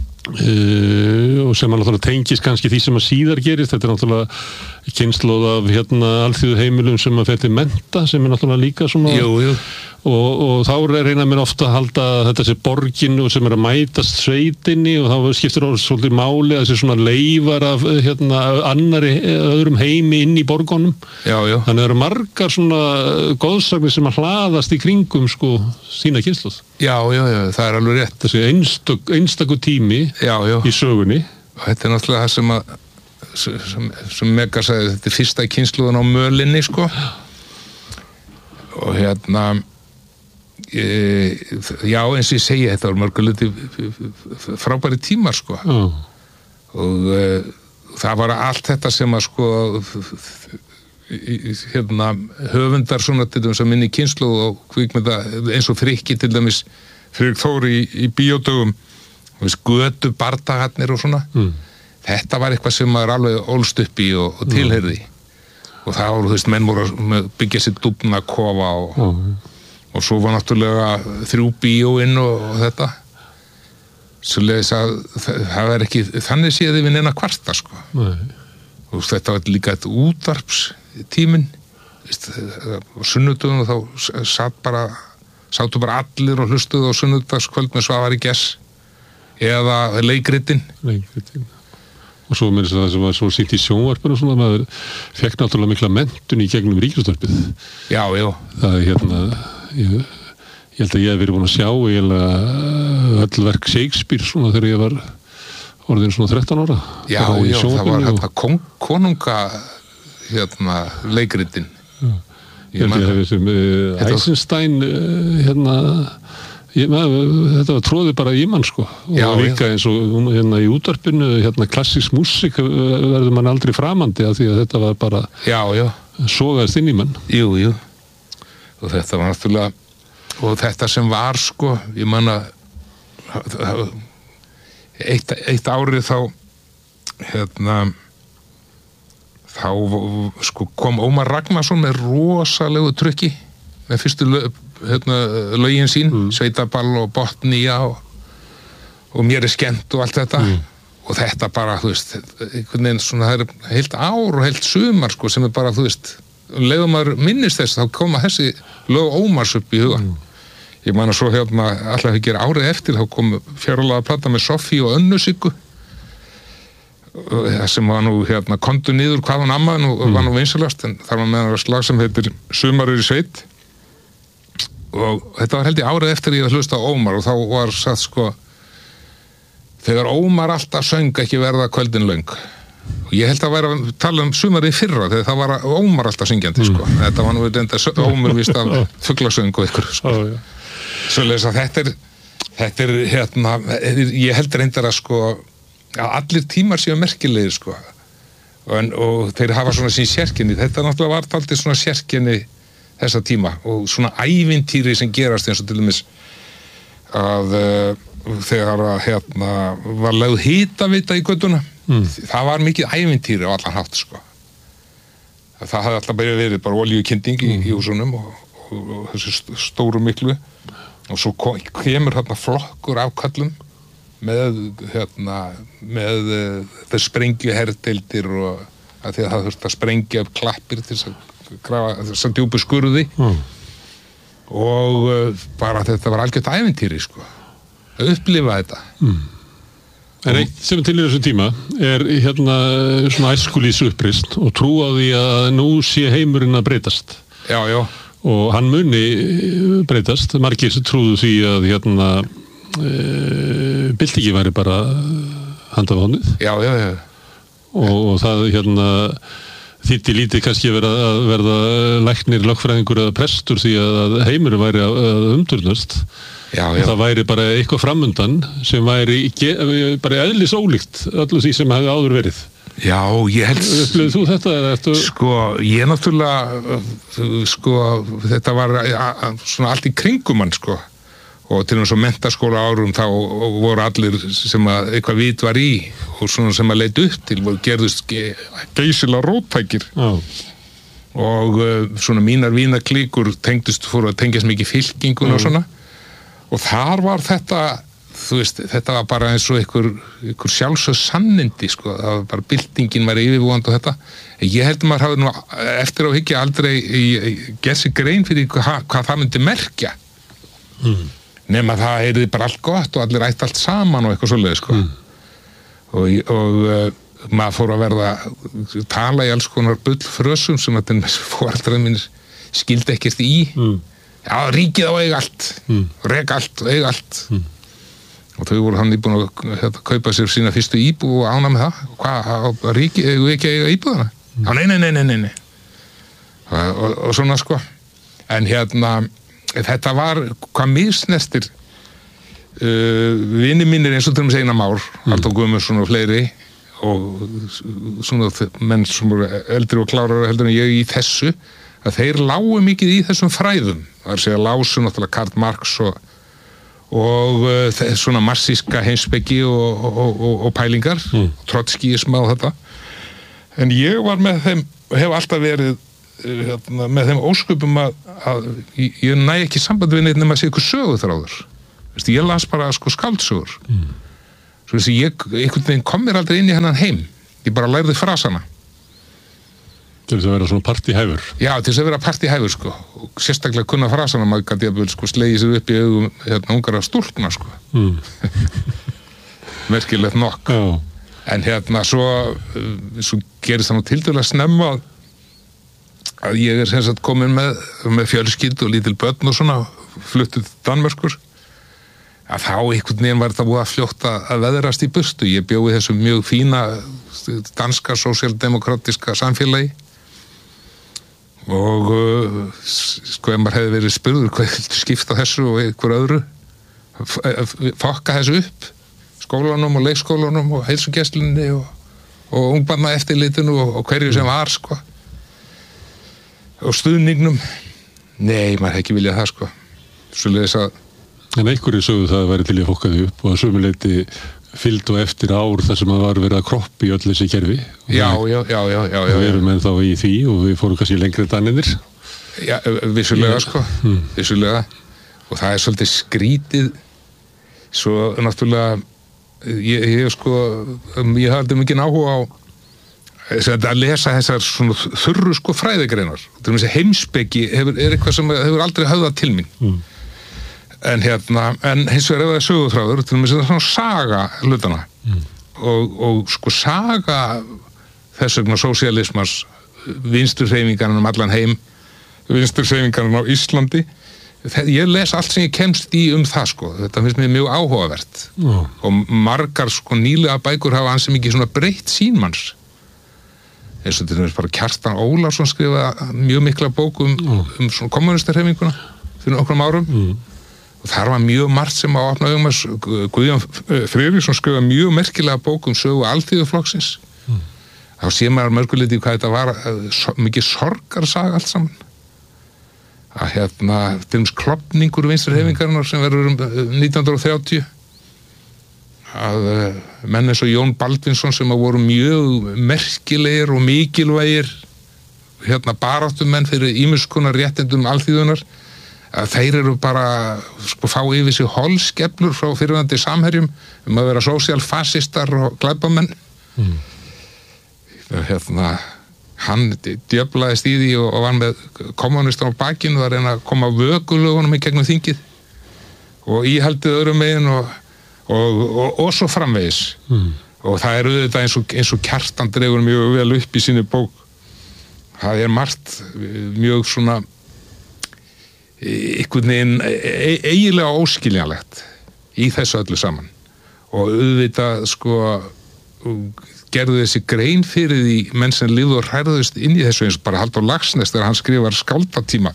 Og sem að náttúrulega tengist kannski því sem að síðar gerist. Þetta er náttúrulega kynslóð af alþýðu heimilum sem að fer til mennta, sem er náttúrulega líka svona. Jú. Og þá reyna mér ofta að halda þetta sé borginu sem er að mætast sveitinni og þá skiptir svolítið máli að þessi svona leifar af öðrum heimi inn í borgunum. Já. Þannig það eru margar svona góðsagnir sem að hlaðast í kringum sko sína kynslóð. Já, það er alveg rétt. Þessi einstakur tími í sögunni. Og þetta er náttúrulega það sem Mega sagði, þetta er fyrsta kynslóðin á mölinni, sko. Og já, eins og ég segi, þetta var mörguleiti frábæri tímar, sko. Og það var allt þetta sem að, sko, höfundar svona til dæmis að minni kynslóð og kvikmynda eins og Frikki til dæmis, Friðrik Þór í bíódögum, götu bardagarnir og svona þetta var eitthvað sem maður alveg ólst upp í og tilheyrði og það voru, menn voru að byggja sér dúfna kofa og svo var náttúrulega 3 bíóinn og þetta svoleiðis að það er ekki þannig séð við neina kvarta sko og þetta var líka eitt útvarpstíminn á sunnudögum og þá sátu bara allir og hlustuðu á sunnudagskvöld með Svavari Gess eða leikritin og svo minnst það sem var svo sýnt í sjónvarpinu og svona, maður fekk náttúrulega mikla menntun í gegnum Ríkisútvarpið já það ég held að ég hef verið búin að sjá öll verk Shakespeare svona þegar ég var orðin svona 13 ára já það var konunga leikritin ég held ég hefði sem Eisenstein þetta var tróði bara í mann sko og líka eins og í útvarpinu klassísk músík verður mann aldrei framandi af því að þetta var bara sogaðist inn í mann jú og þetta var náttúrulega og þetta sem var sko ég man að eitt árið þá þá sko kom Ómar Ragnarsson með rosalegu trukki með fyrstu lögin sín Sveitaball og Botnía og mér er skemmt og allt þetta og þetta bara, einhvern veginn svona, það er heilt ár og heilt sumar sko sem er bara, leiðum maður minnist þess þá koma þessi lög Ómars upp í hugan ég man að svo alltaf ekki árið eftir þá kom fjárlaga plata með Soffíu og Önnu Siggu það sem var nú Komdu niður hvað hún ammaði og var nú vinsalast en þar var meðan slag sem heitir Sumarur í sveit og þetta var held ég árið eftir ég að hlusta á Ómar og þá var satt sko þegar Ómar alltaf söng ekki verða kvöldin löng og ég held að væri að tala sumarið fyrra þegar það var Ómar alltaf syngjandi sko þetta var nú þetta Ómar vist af fuglasöng og ykkur sko svoleiðis að þetta er ég held reyndar að sko að allir tímar séu merkilegir sko og þeir hafa svona sín sérkenni þetta náttúrulega var dálítið svona sérkenni þessa tíma og svona ævintýri sem gerast eins og til dæmis að þegar var lögð hitaveita í göttuna það var mikið ævintýri á allan hátt sko það hafði alltaf verið bara olíukynding í húsunum og þessu stóru miklu og svo kemur flokkur af köllum með það sprengju herdeildir og að því að það þurfti að sprengja upp klappir til þess að grafa þess að djúpu skurði og bara þetta var algjört ævintýri sko að upplifa þetta En eitt sem til í þessum tíma er svona æskulýs uppreist og trú á því að nú sé heimurinn að breytast já og hann muni breytast margir sem trúðu því að byltingi væri bara handahóðnið já og það þýddi lítið kannski að verða læknir, lögfræðingur eða prestur því að heimurinn væri að umturnast það væri bara eitthvað framundan sem væri bara eðlis ólíkt öllu því sem hefði áður verið já, ég held upplifðir þú þetta? Sko, ég náttúrulega þetta var svona allt í kringum hann sko og til og með svo menntaskóla árum þá voru allir sem að eitthvað vit var í og svona sem að leit upp til og gerðust geysilega róttækir og svona mínar vínaklíkur fóru að tengjast mikið fylkingun og svona og þar var þetta þetta var bara eins og einhver sjálfsögð sannindi sko, það var bara byltingin var yfirvóðandi og þetta ég held að maður hafi nú eftir á hyggja aldrei gert sér grein fyrir hvað það myndi merkja nema það heyrði bara allt gott og allir ætti allt saman og eitthvað svoleiðis sko og maður fór að verða tala í alls konar bullfrösum sem að den foreldrar mínir skildi ekkert í já, ríkið á eiga allt reka allt og eiga allt og þau voru hann íbúin að kaupa sér sína fyrstu íbú og ána með það hvað, ríkið, eigum við ekki að eiga íbúðana já, nei og svona sko en þetta var hvað misnestir vinir mínir eins og til Einar Már Halldór Guðmundsson og fleiri og svona menn sem voru eldri og klárar heldur en ég í þessu að þeir lágu mikið í þessum fræðum það er að segja lásu náttúrulega Karl Marx og svona marxíska heimspeki og pælingar, trotskíisma og þetta. En ég var með þeim, hef alltaf verið með þeim ósköpum að ég næ ekki samband við neitt nema að sé ykkur söguþráður. Ég las bara skáldsögur. Svo ég einhvern veginn kom mér aldrei inn í hennan heim. Ég bara lærði frasana. Til þess að vera svona partíhæfur. Já, til þess að vera partíhæfur, sko. Og sérstaklega kunna frasana, maður gæti að slegið sér upp í augum ungara stúlkna, sko. Merkilegt nokk. En svo gerist það nú tildulega snemma að ég sem sagt komin með fjölskyldu og lítil börn og svona, fluttuð til Danmerkur, að þá einhvern veginn var þetta búið að fljótt að veðrast í burtu. Ég bjó í þessu mjög fína danska sósíaldemokratiska samfélagi og sko ef maður hefði verið spurður hvað viltu skipta þessu og einhver öðru, fokka þessu upp, skólanum og leikskólanum og heilsugæslunni og ungbarna eftirlitinu og hverju sem var, sko. Og stuðningnum, nei, maður hefði ekki viljað það, sko. Svoleiðis að... En einhverju sögðu það að væri til að fokka þau upp og að sömuleyti fylgd og eftir ár þar sem að var verið að kroppi öll þessi kerfi. Já. Við erum ennþá í því og við fórum kannski lengri danninir. Já, vissulega, sko. Vissulega. Og það svolítið skrítið. Svo, náttúrulega, ég hafði mikið áhuga á að lesa þessar svona þurru sko fræðigreinar. Heimspeki er eitthvað sem hefur aldrei höfðað til mín. En hins vegar ef það söguþráður, til dæmis svona saga hlutana. Og sko saga þess vegna sósíalismans, vinsturhreyfingarnir allan heim, vinsturhreyfingarnir á Íslandi. Ég les allt sem ég kemst í það, sko. Þetta finnst mér mjög áhugavert. Og margar sko nýlega bækur hafa ansi mikið svona breytt sýnmanns. Eins og til dæmis bara Kjartan Ólafsson skrifaði mjög mikla bók svona kommunistarhreyfinguna fyrir nokkrum árum. Og þar var mjög margt sem að opna Guðjón Friðriksson skrifaði mjög merkilega bók sögu Alþýðuflokksins. Þá sé maður mörguleiti hvað þetta var mikið sorgarsaga allt saman. Að til dæmis klofningur vinsturhreyfingarinnar sem verður 1930. Að menn eins og Jón Baldvinsson sem voru mjög merkilegir og mikilvægir baráttumenn fyrir ýmiskonar réttindum alþýðunar, að þeir eru bara fá yfir sig holskeflur frá fyrrverandi samherjum að vera sósíalfasistar og glæpamenn. Hann djöflaðist í því og var með kommunistar á bakinu að reyna að koma vökulögunum í gegnum þingið og íhaldið öðrum megin og svo framvegis. Og það er auðvitað eins og Kjartan dregur mjög vel upp í sinni bók. Það er margt mjög svona einhvern veginn eiginlega óskiljanlegt í þessu öllu saman. Og auðvitað gerðu þessi grein fyrir því menn sem lifðu og hrærðust inn í þessu, eins og bara Halldór Laxness þegar hann skrifar skáldatíma,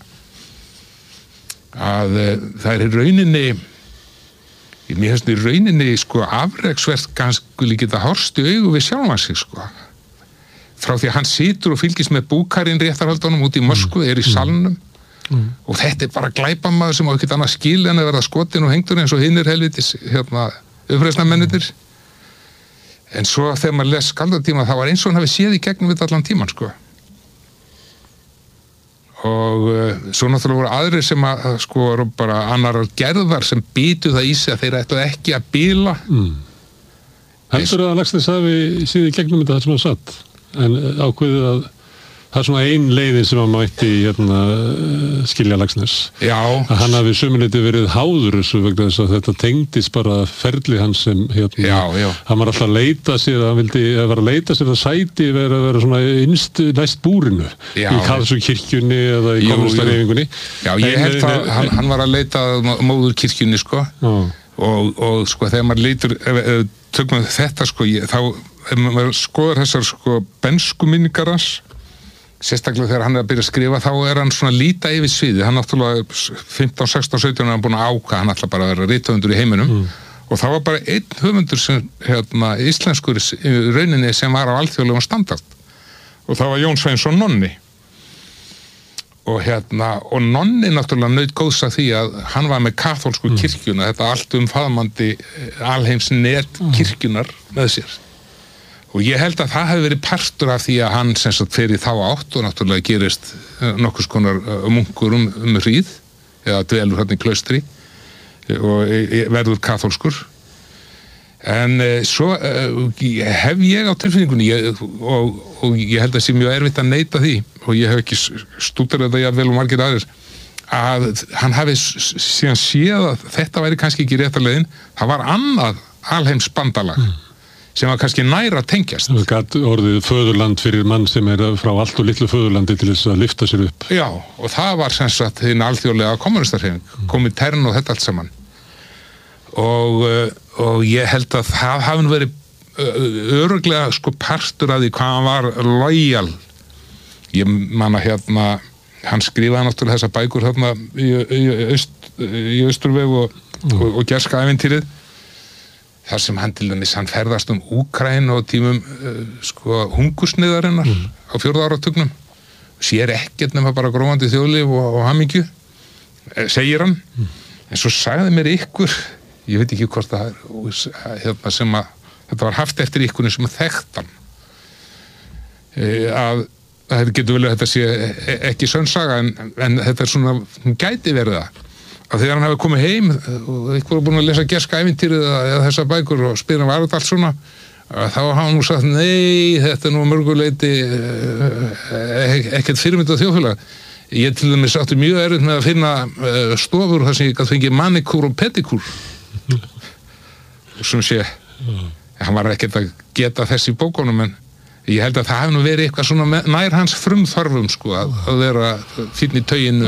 að það er í rauninni mér finnst í rauninni afreksvert kannski geta horfst í augu við sjálfan sig, frá því að hann situr og fylgist með búkarinn réttarhöldunum út í Moskvu, í salnum og þetta er bara glæpamaður sem á ekkert annað skil en að verða skotin og hengtur eins og hinnir helvitis uppreisnarmennirnir. En svo þegar maður les skáldatíma þá var eins og hann hafi séð í gegnum við allan tíman, og svo náttúrulega voru aðrir sem að bara annarar gerðar sem bitu það í sig að þeir ættu ekki að bila. Heldur að Laxness hafi séð í gegnum þetta sem hann satt, en ákveðið að það er svona ein leiðin sem hann mætti skilja Laxness. Já. Að hann hafi sömuleyti verið háður þessu vegna þess að þetta tengdist bara ferli hans sem hann var alltaf að leita sér, hann vildi vera að leita sér að sæti vera svona næst búrinu í Karlsruhe-kirkjunni eða í kommunistareyfingunni. Já, ég held að hann var að leita móður kirkjunni, og þegar maður leitur tökum þetta, þá ef maður skoðar þessar bensku minningar hans, sérstaklega þegar hann er að byrja að skrifa, þá er hann svona líta yfir sviði. Hann náttúrulega 15, 16, 17 er hann búin að ákvað, hann ætla bara að vera rithöfundur í heiminum og það var bara einn höfundur sem íslenskur í rauninni sem var á alþjóðlegum standard og það var Jón Sveinsson Nonni og nonni náttúrulega naut góðs að því að hann var með kaþólsku kirkjuna, þetta allt faðmandi alheims net kirkjunar með sér. Og ég held að það hefði verið partur af því að hann sem sagt fer í þá átt og náttúrulega gerist nokkurs konar munkur hríð, eða dvelur hann í klaustri og verður kaþólskur. En svo hef ég á tilfinningunni og ég held að sé mjög erfitt að neita því og ég hef ekki stúderað þetta jafnvel og margir aðrir að hann hafi síðan séð að þetta væri kannski ekki rétta leiðin. Það var annað alheims bandalag sem var kannski nær að tengjast. Það gat orðið föðurland fyrir mann sem frá allt og litlu föðurlandi til þess að lyfta sér upp. Já, og það var sem sagt hinn alþjóðlega kommunistarhreyfing, Komintern og þetta allt saman. Og ég held að það hafi verið örugglega sko partur af því hvað hann var lojal. Ég man að hann skrifaði náttúrulega þessa bækur í Austurveg og Gerska ævintýrið, þar sem hann til dæmis hann ferðast Úkraínu á tímum sko hungursneyðarinnar á 4. áratugnum, sér ekkert nema bara grófandi þjóðlíf og hamingju, segir hann. En svo sagði mér ykkur, ég veit ekki hvort það sem að þetta var haft eftir ykkurinn sem að þekkt hann, að þetta getur vel að þetta sé ekki sönnsaga en þetta svona, hún gæti verið það að þegar hann hafi komið heim og ykkur var búin að lesa Gerska ævintýrið eða þessar bækur og spila var þetta allt svona, þá hafa hann nú sagt nei, þetta nú mörguleiti ekkert fyrirmyndað þjóðfélag. Ég til dæmis átti mjög erfitt með að finna stofur þar sem ég gat fengið manikúr og pedikúr sem sé hann var ekkert að geta þess í bókunum, en ég held að það hefði nú verið eitthvað svona nær hans frumþörfum sko, að vera fínn í tauginu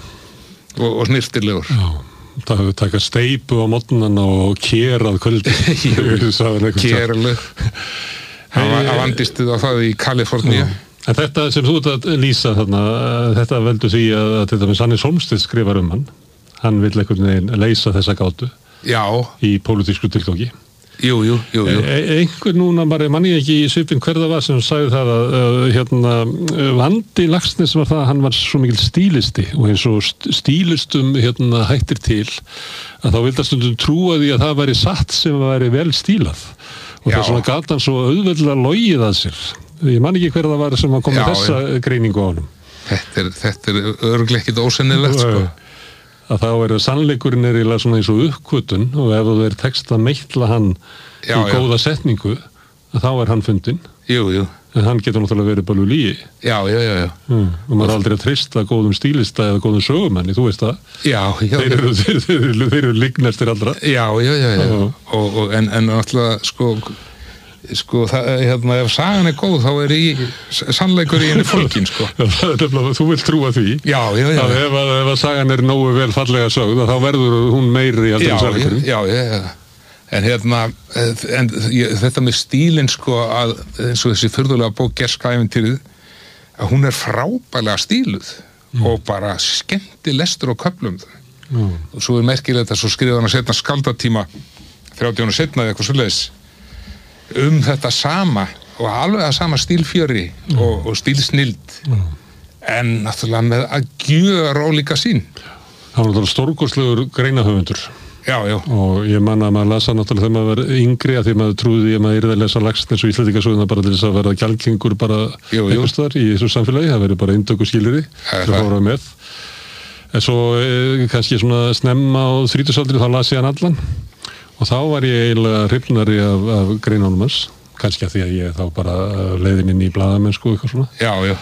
og snirtilegur. Já, það hefur takað steipu á morgnana og kerað kvöldi. Keralög. Hann vandist á það í Kaliforníu. En þetta sem þú ert að lýsa þarna, þetta veldur því að til dæmis Hannes Hólmstedt skrifar hann. Hann vill einhvern veginn leysa þessa gátu. Já. Í pólitísku tilgangi. Jú. Einhver núna bara manni ekki í svipin hver það var sem sagði það að vandi Laxness var það að hann var svo mikil stílisti og eins og stílistum hættir til að þá vildi stundum trúa því að það væri satt sem væri vel stílað og þess vegna gat hann svo auðveldlega logið að sér. Ég man ekki hver það var sem að koma þessa greiningu á honum. Þetta er örugglega ekkert ósennilegt sko. Að þá sannleikurinn eiginlega svona eins og uppkvötun og ef þú tekst að meitla hann í góða setningu að þá hann fundinn. Jú. En hann getur náttúrulega verið bara lygi. Já. Og maður aldrei að treysta góðum stílista eða góðum sögumenni, þú veist það. Já. Þeir eru lygnastir allra. Já. En náttúrulega sko það, ef sagan er góð þá sannleikur í henni fólkin sko. Þú vilt trúa því. Já. Ef sagan er nógu vel fallega sögð þá verður hún meiri heldur en sannleikurinn. Já. En þetta með stílinn sko að eins og þessi furðulega bók Gerska ævintýrið að hún er frábærlega stíluð og bara skemmti lestur á köflum. Og svo merkilegt að svo skrifa hann að setna skaldatíma 30 ára seinna eða eitthvað svoleiðis þetta sama og alveg að sama stílfjöri og stílsnild en náttúrulega með að gjöra ólíka sín. Það var náttúrulega stórkostlegur greinahöfundur. Já. Og ég man að maður lasa náttúrulega þegar maður var yngri að því maður trúði því að maður yrði að lesa Laxness og Íslendingasöguna bara til þess að verða gjaldgengur bara einhvers staðar í þessu samfélagi. Það verið bara inntöku skilyrði sem fóruð með. En svo kannski svona snemma á 30-aldri þá las ég hann allan. Og þá var ég eiginlega hrifnari af greinunum hans, kannski að því að ég þá bara leiðin inn í blaðamennsku og eitthvað svona. Já.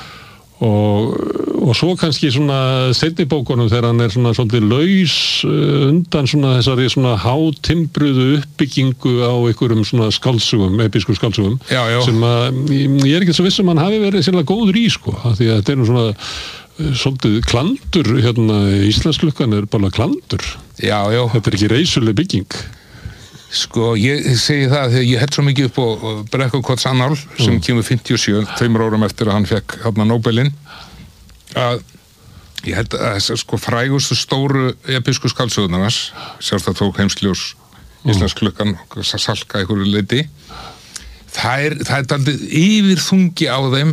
Og svo kannski svona seinni bókunum þegar hann svona svolítið laus undan svona þessari svona hátimbruðu uppbyggingu á einhverjum svona skáldsögum, episku skáldsögum, sem að ég er ekki svo viss hann hafi verið sérlega góður í sko, af því að þetta nú svona svolítið klandur, Íslandsklukkan bara klandur. Já. Þetta ekki reisuleg bygging. Sko, ég segi það þegar ég held svo mikið upp á Brekkukots annál sem kemur 57, 2 árum eftir að hann fekk Nóbelinn, að ég held að sko frægustu stóru episku skáldsögurnar hans, sjálfst að tók Heimsljós, Íslandsklukkan og Salka einhverju leyti, það er daldið yfirþungi á þeim,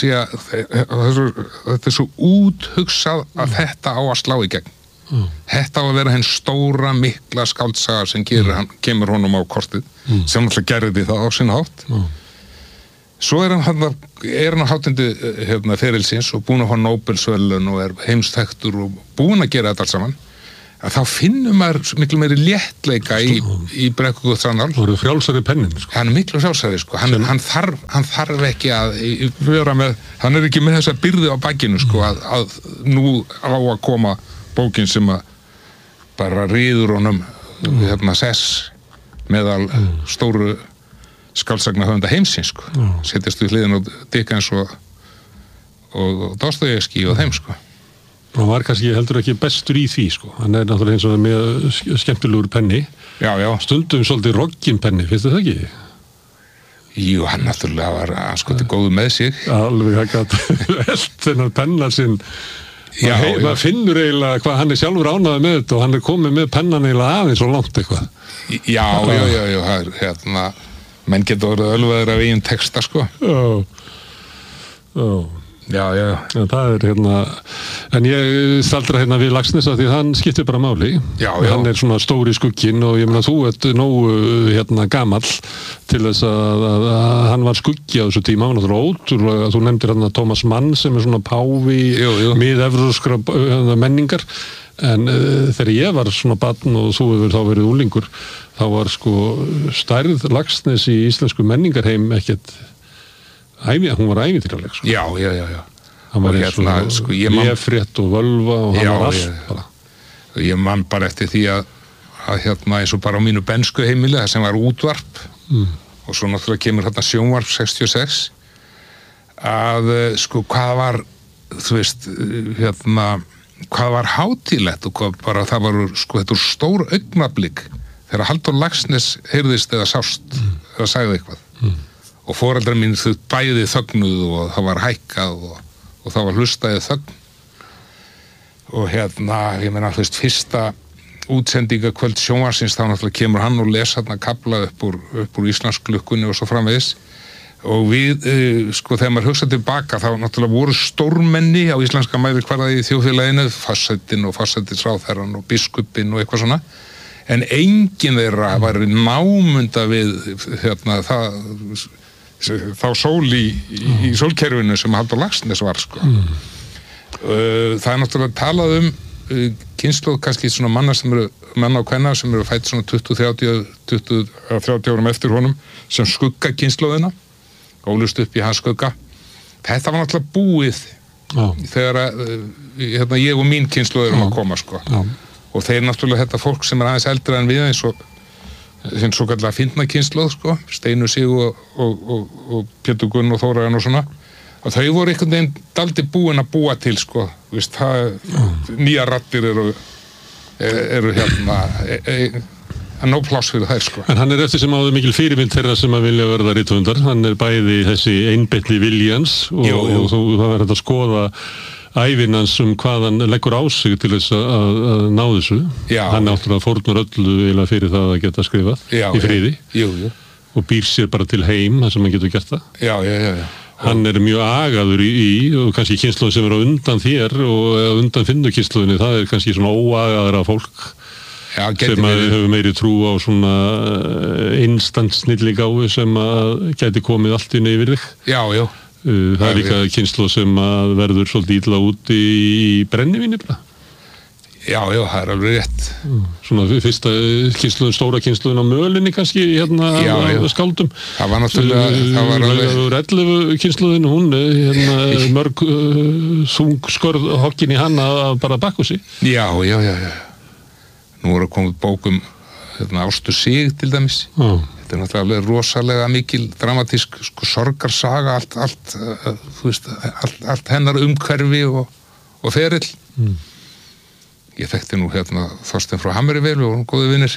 þetta svo úthugsað að þetta á að slá í gegn. Þetta á að vera henn stóra, mikla skáldsaga sem kemur honum á kortið, sem alltaf gerði það á sinn hátt. Svo er hann á hátindi ferilsins og búinn að fá Nóbelsverðlaun og heimsþekktur og búinn að gera þetta allt saman, að þá finnur maður miklu meiri léttleika í Brekkuguðsrannál. Það eru frjálsari pennin, sko. Hann miklu frjálsari, sko. Hann þarf ekki að vera með, hann ekki með þessa byrði á bakinu, sko, að nú á að koma bókin sem að bara ríður honum sess meðal stóru skáldsagna höfunda heimsins, sko. Setjast við hliðin á Dickens og Dostojevskí og þeim, sko. Og hann var kannski heldur ekki bestur í því, sko. Hann er náttúrulega eins og með skemmtilegur penni. Já. Stundum svolítið roggin penni, finnst þið það ekki? Jú, hann náttúrulega var anskoti góður með sig. Alveg, það gæti elt þennan penna sinn. Maður finnur eiginlega hvað hann er sjálfur ánægður með þetta og hann er komið með pennan eiginlega aðeins og langt eitthvað. Já, menn getur orðið ölvaður af eigin texta, sko. Já. Það er en ég staldra við Laxness af því að hann skiptir bara máli. Já. Hann er svona stóri skugginn og ég meina þú ert nógu gamall til þess að hann var skuggi á þessu tíma, hann var ótrúlega, þú nefndir Thomas Mann sem er svona páfi mið-evrópskra menningar, en þegar ég var svona barn og þú hefur þá verið úlingur, þá var sko stærð Laxness í íslensku menningarheim ekkert hún var ævintýraleg, sko. Já. Hann var eins og Vefrétt og Völva og hann var allt bara. Ég man bara eftir því að eins og bara á mínu bensku heimili, það sem var útvarp og svo náttúrulega kemur sjónvarp 66 að sko hvað var þú veist, hvað var hátíðlegt og hvað bara það var sko þetta stór augnablik þegar Halldór Laxness heyrðist eða sást eða sagði eitthvað og foreldrar mín þau bæði þögnuðu og það var hækkað og það var hlustaði þögn og ég meina þú veist fyrsta útsendingakvöld sjónvarsins þá náttúrulega kemur hann og les kafla upp úr Íslandsklukkunni og svo framvegis og við sko þegar maður hugsa tilbaka þá náttúrulega voru stórmenni á íslenska mælikvarða í þjóðfélaginu, forsætinn og forsætisráðherrann og biskupinn og eitthvað svona en enginn þeirra var námunda við þá sól í sólkerfinu sem Halldór Laxness var sko. Það er náttúrulega talað kynslóð kannski svona manna og kvenna sem eru fætt svona 20-30 árum eftir honum sem skugga kynslóðina ólust upp í hans skugga þetta var náttúrulega búið þegar ég og mín kynslóð erum að koma sko og þeir náttúrulega þetta fólk sem er aðeins eldra en við eins og sem svo kallar fyndna kynslóð sko Steinu Sig og Pétur Gunn og Þóraðan og svona og þau voru einhvern veginn daldi búin að búa til sko veist, nýja raddir eru nóg pláss fyrir þær sko. En hann er eftir sem áður mikil fyrirmynd þeirra sem að vilja verða rithöfundar, hann er bæði þessi einbeitni viljans og þú það verður að skoða ævinans hvað hann leggur á sig til þess að ná þessu. Hann náttúrulega fórnar öllu fyrir það að geta skrifað í friði og býr sér bara til heim þar sem hann getur gert það. Já. Hann er mjög agaður í og kannski kynslóð sem er á undan þér og undan finnukynslóðinni, það er kannski svona óagaðara fólk sem að hefur meiri trú á svona instant snilligáfu sem að gæti komið allt inn yfir þig. Já. Það er líka kynslóð sem að verður svolítið illa út í brennivíni bara. Já, það er alveg rétt. Svona fyrsta kynslóðin, stóra kynslóðin á mölinni kannski skáldum. Það var náttúrulega 11 kynslóðin, hún mörg þungskörð hokkin í hann að bara Bakkusi. Já. Nú voru komið bókum Ástu Sig til dæmis. Þetta er náttúrulega rosalega mikil dramatísk sorgarsaga, allt hennar umhverfi og ferill. Ég þekkti nú Þorstein frá Hammerivale, við vorum góðir vinir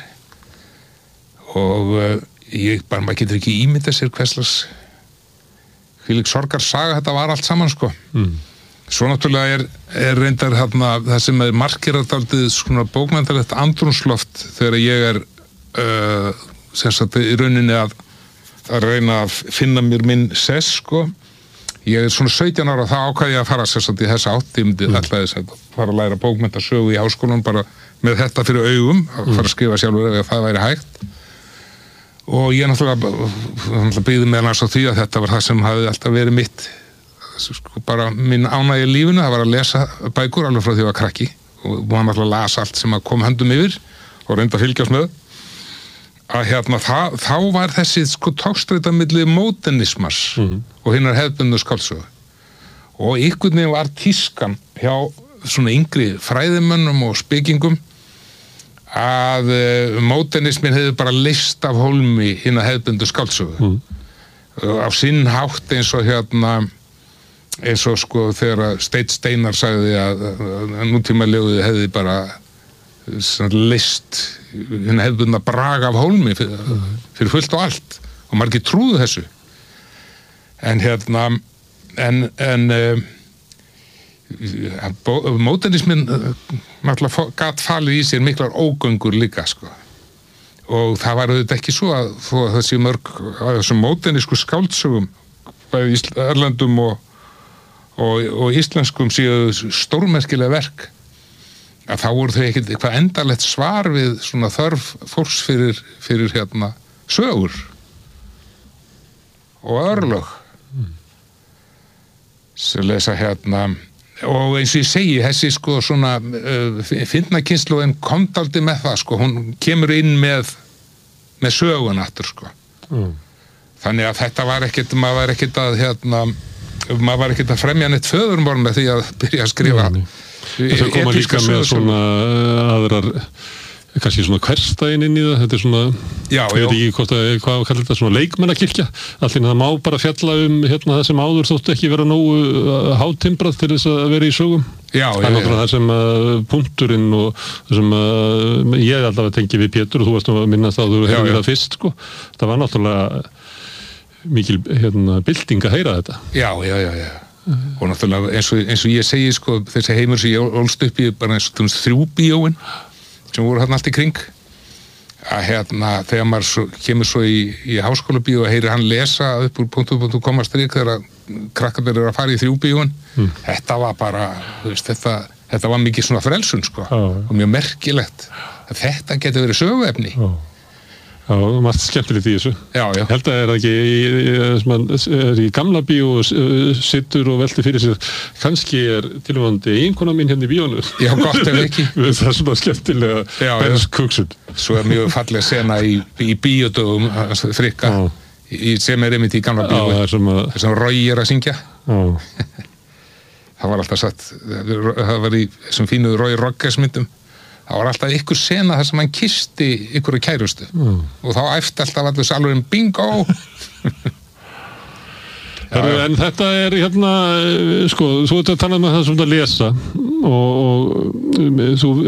og maður getur ekki ímyndað sér hverslas hvílík sorgarsaga þetta var allt saman sko. Svo náttúrulega er reyndar það sem er markirað dálítið svona bókmenntalegt andrúmsloft þegar ég sem sagt í rauninni að að reyna að finna mér minn sess, sko. Ég er svona 17 ára, þá ákvað ég að fara sérstaklega í þessa átt. Ég myndi alltaf að fara að læra bókmenntasögu í háskólanum bara með þetta fyrir augum, að fara að skrifa sjálfur ef það væri hægt. Og ég náttúrulega byggði meðal annars á því að þetta var það sem hafði alltaf verið mitt, sko, bara minn ánægi í lífinu, það var að lesa bækur alveg frá því að ég var krakki og maður náttúrulega las allt sem að kom höndum yfir og reyndi að fylgjast með. Að þá var þessi sko togstreita milli módernismars og hinnar hefðbundnu skáldsögu. Og einhvern veginn var tískan hjá svona yngri fræðimönnum og spekingum að módernismin hefði bara leyst af hólmi hinnar hefðbundnu skáldsögu. Á sinn hátt eins og sko þegar Steinn Steinarr sagði að nútímaljóðið hefði bara leyst hérna hefðbundna braga af hólmi fyrir fullt og allt og margir trúðu þessu en módernismin náttúrulega gat falið í sér miklar ógöngur líka, sko, og það var auðvitað ekki svo að þessi mörg af þessum módernísku skáldsögum bæði erlendum og íslenskum séu stórmerkilega verk, að þá voru þau ekkert eitthvað endarlegt svar við svona þörf fólks fyrir sögur og örlög sem lesa og eins og ég segi, þessi sko svona fyndna kynslóðin komst aldrei með það, sko, hún kemur inn með sögun aftur, sko. Þannig að þetta var ekkert, maður var ekkert að fremja neitt föðurmál með því að byrja að skrifa. Það koma líka með svona aðrar, kannski svona hversdægin inn í það, þetta er svona, ég veit ekki hvað kallar þetta, svona leikmennakirkja, allir það má bara fjalla það sem áður þóttu ekki vera nógu hátimbrað til þess að vera í sögum. Það er náttúrulega það sem punkturinn og það sem ég allavega tengi við Pétur og þú varst að minnast að þú hefur verið fyrst, sko. Það var náttúrulega mikil bylting að heyra þetta. Já. Og náttúrulega eins og ég segi, sko, þessi heimur sem ég ólst upp í bara eins og 3 bíóin sem voru þarna allt í kring að þegar maður kemur svo í háskólabíó og heyrir hann lesa upp úr punktu komastrik þegar krakkarnir eru að fara í 3 bíóin þetta var bara, þú veist, þetta var mikið svona frelsun, sko, og mjög merkilegt að þetta getur verið söguefni. Já, margt skemmtilegt í þessu. Já. Ég held að það er í gamla bíó sittur og velti fyrir sér, kannski er tilvægandi eiginkona mín hérna í bíónu. Já, gott ef ekki. Það er svona skemmtilega benskuksun. Svo mjög falleg sena í bíódögum Frikka, sem einmitt í gamla bíó, sem Roy að syngja. Það var alltaf satt, það var í þessum fínu Roy Rogers myndum. Það var alltaf ykkur sena þar sem hann kyssti ykkur kærustu og þá æfti alltaf allir salurinn bingo. En þetta er sko, þú ert að tala með það sem að lesa og þú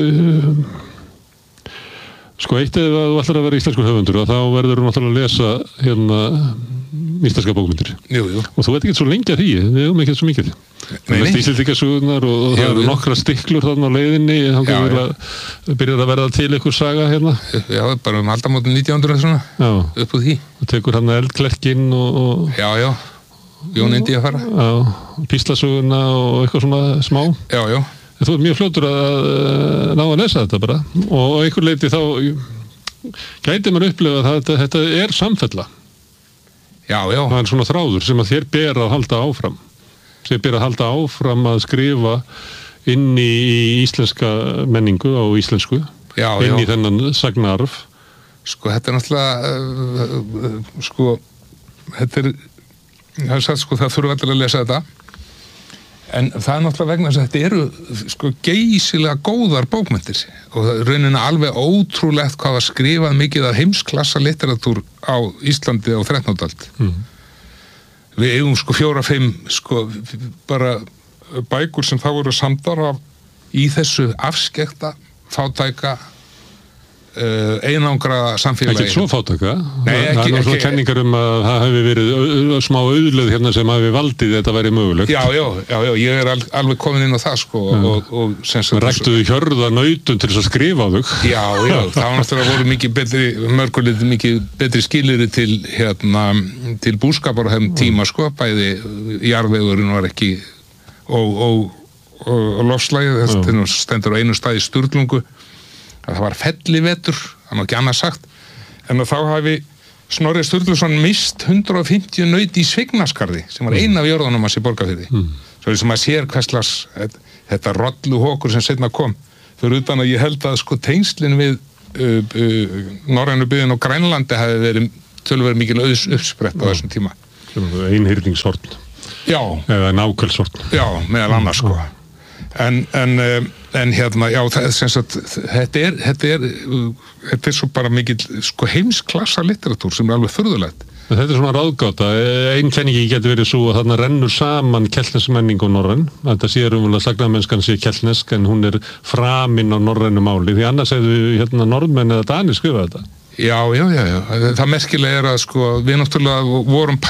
sko, eitt ef þú ætlar að vera íslenskur höfundur og þá verður þú náttúrulega að lesa íslenska bókmyndir. Jú. Og þú ert ekki svo lengi að því, við hefum ekki svo mikið. Það er Íslendingasögurnar og það eru nokkra stiklur þarna á leiðinni, þá byrjar að verða til einhver saga hérna. Já, bara aldamótin 1900 svona, upp úr því. Það tekur hann Eldklerkinn og... Já, Jón Indi að fara. Já, Píslasögurna og eitthvað svona smá. Já. Þú ert mjög fljótur að ná að lesa þetta bara og einhver leiti þá gæti maður upplifa að þetta er samfella. Já. Það er svona þráður sem að þér ber að halda áfram. Sem ber að halda áfram að skrifa inn í íslenska menningu á íslensku. Inn í þennan sagnarf. Sko, þetta er náttúrulega, sko, það er sagt, sko, það þurfa allir að lesa þetta. En það er náttúrulega vegna þess að þetta eru, sko, geysilega góðar bókmenntir og það er rauninni alveg ótrúlegt hvað að skrifað mikið af heimsklassa litteratúr á Íslandi á 13. öld. Við eigum sko 4-5 sko bara bækur sem það voru samdar af í þessu afskekta, fátæka einangra samfélagi. Ekkert svo fátæka. Nei, það er nú svona kenningar að það hefði verið smá auðlegð hérna sem hafi valdið þetta væri mögulegt. Já, ég alveg komin inn á það, sko. Og ræktuðu hjörða nautun til þess að skrifa á þau. Já, það var náttúrulega voru mörgulegt mikið betri skilyrði til búskapar á þeim tíma, sko. Bæði jarðvegurinn var ekki og lofslagið, þetta stendur á einu stað í Sturlungu, að það var fellivetur, það var ekki annað sagt, en að þá hafi Snorri Sturluson mist 150 naut í Svignaskarði, sem var eina af jörðunum hans í Borgarfirði. Svo sem maður sér hverslas þetta rolluhókur sem seinna kom, fyrir utan að ég held að sko tengslin við norrænu byggðin og Grænlandi hafi verið töluvert mikil uppsprett á þessum tíma. Einhyrningshorn. Já. Eða nákvæmshorn. Já, meðal annars, sko. En þetta er svo bara mikill sko heimsklassa litteratúr sem er alveg furðulegt. Þetta er svona ráðgáta. Ein kenningi getur verið svo að þarna rennur saman keltnesk menning og norræn. Þetta sé raunverulega sagnamennskan sé keltnesk en hún er framin á norrænu máli því annars hefðu norðmenn eða Danir skrifað þetta. Já. Það merkilega er að sko við náttúrulega vorum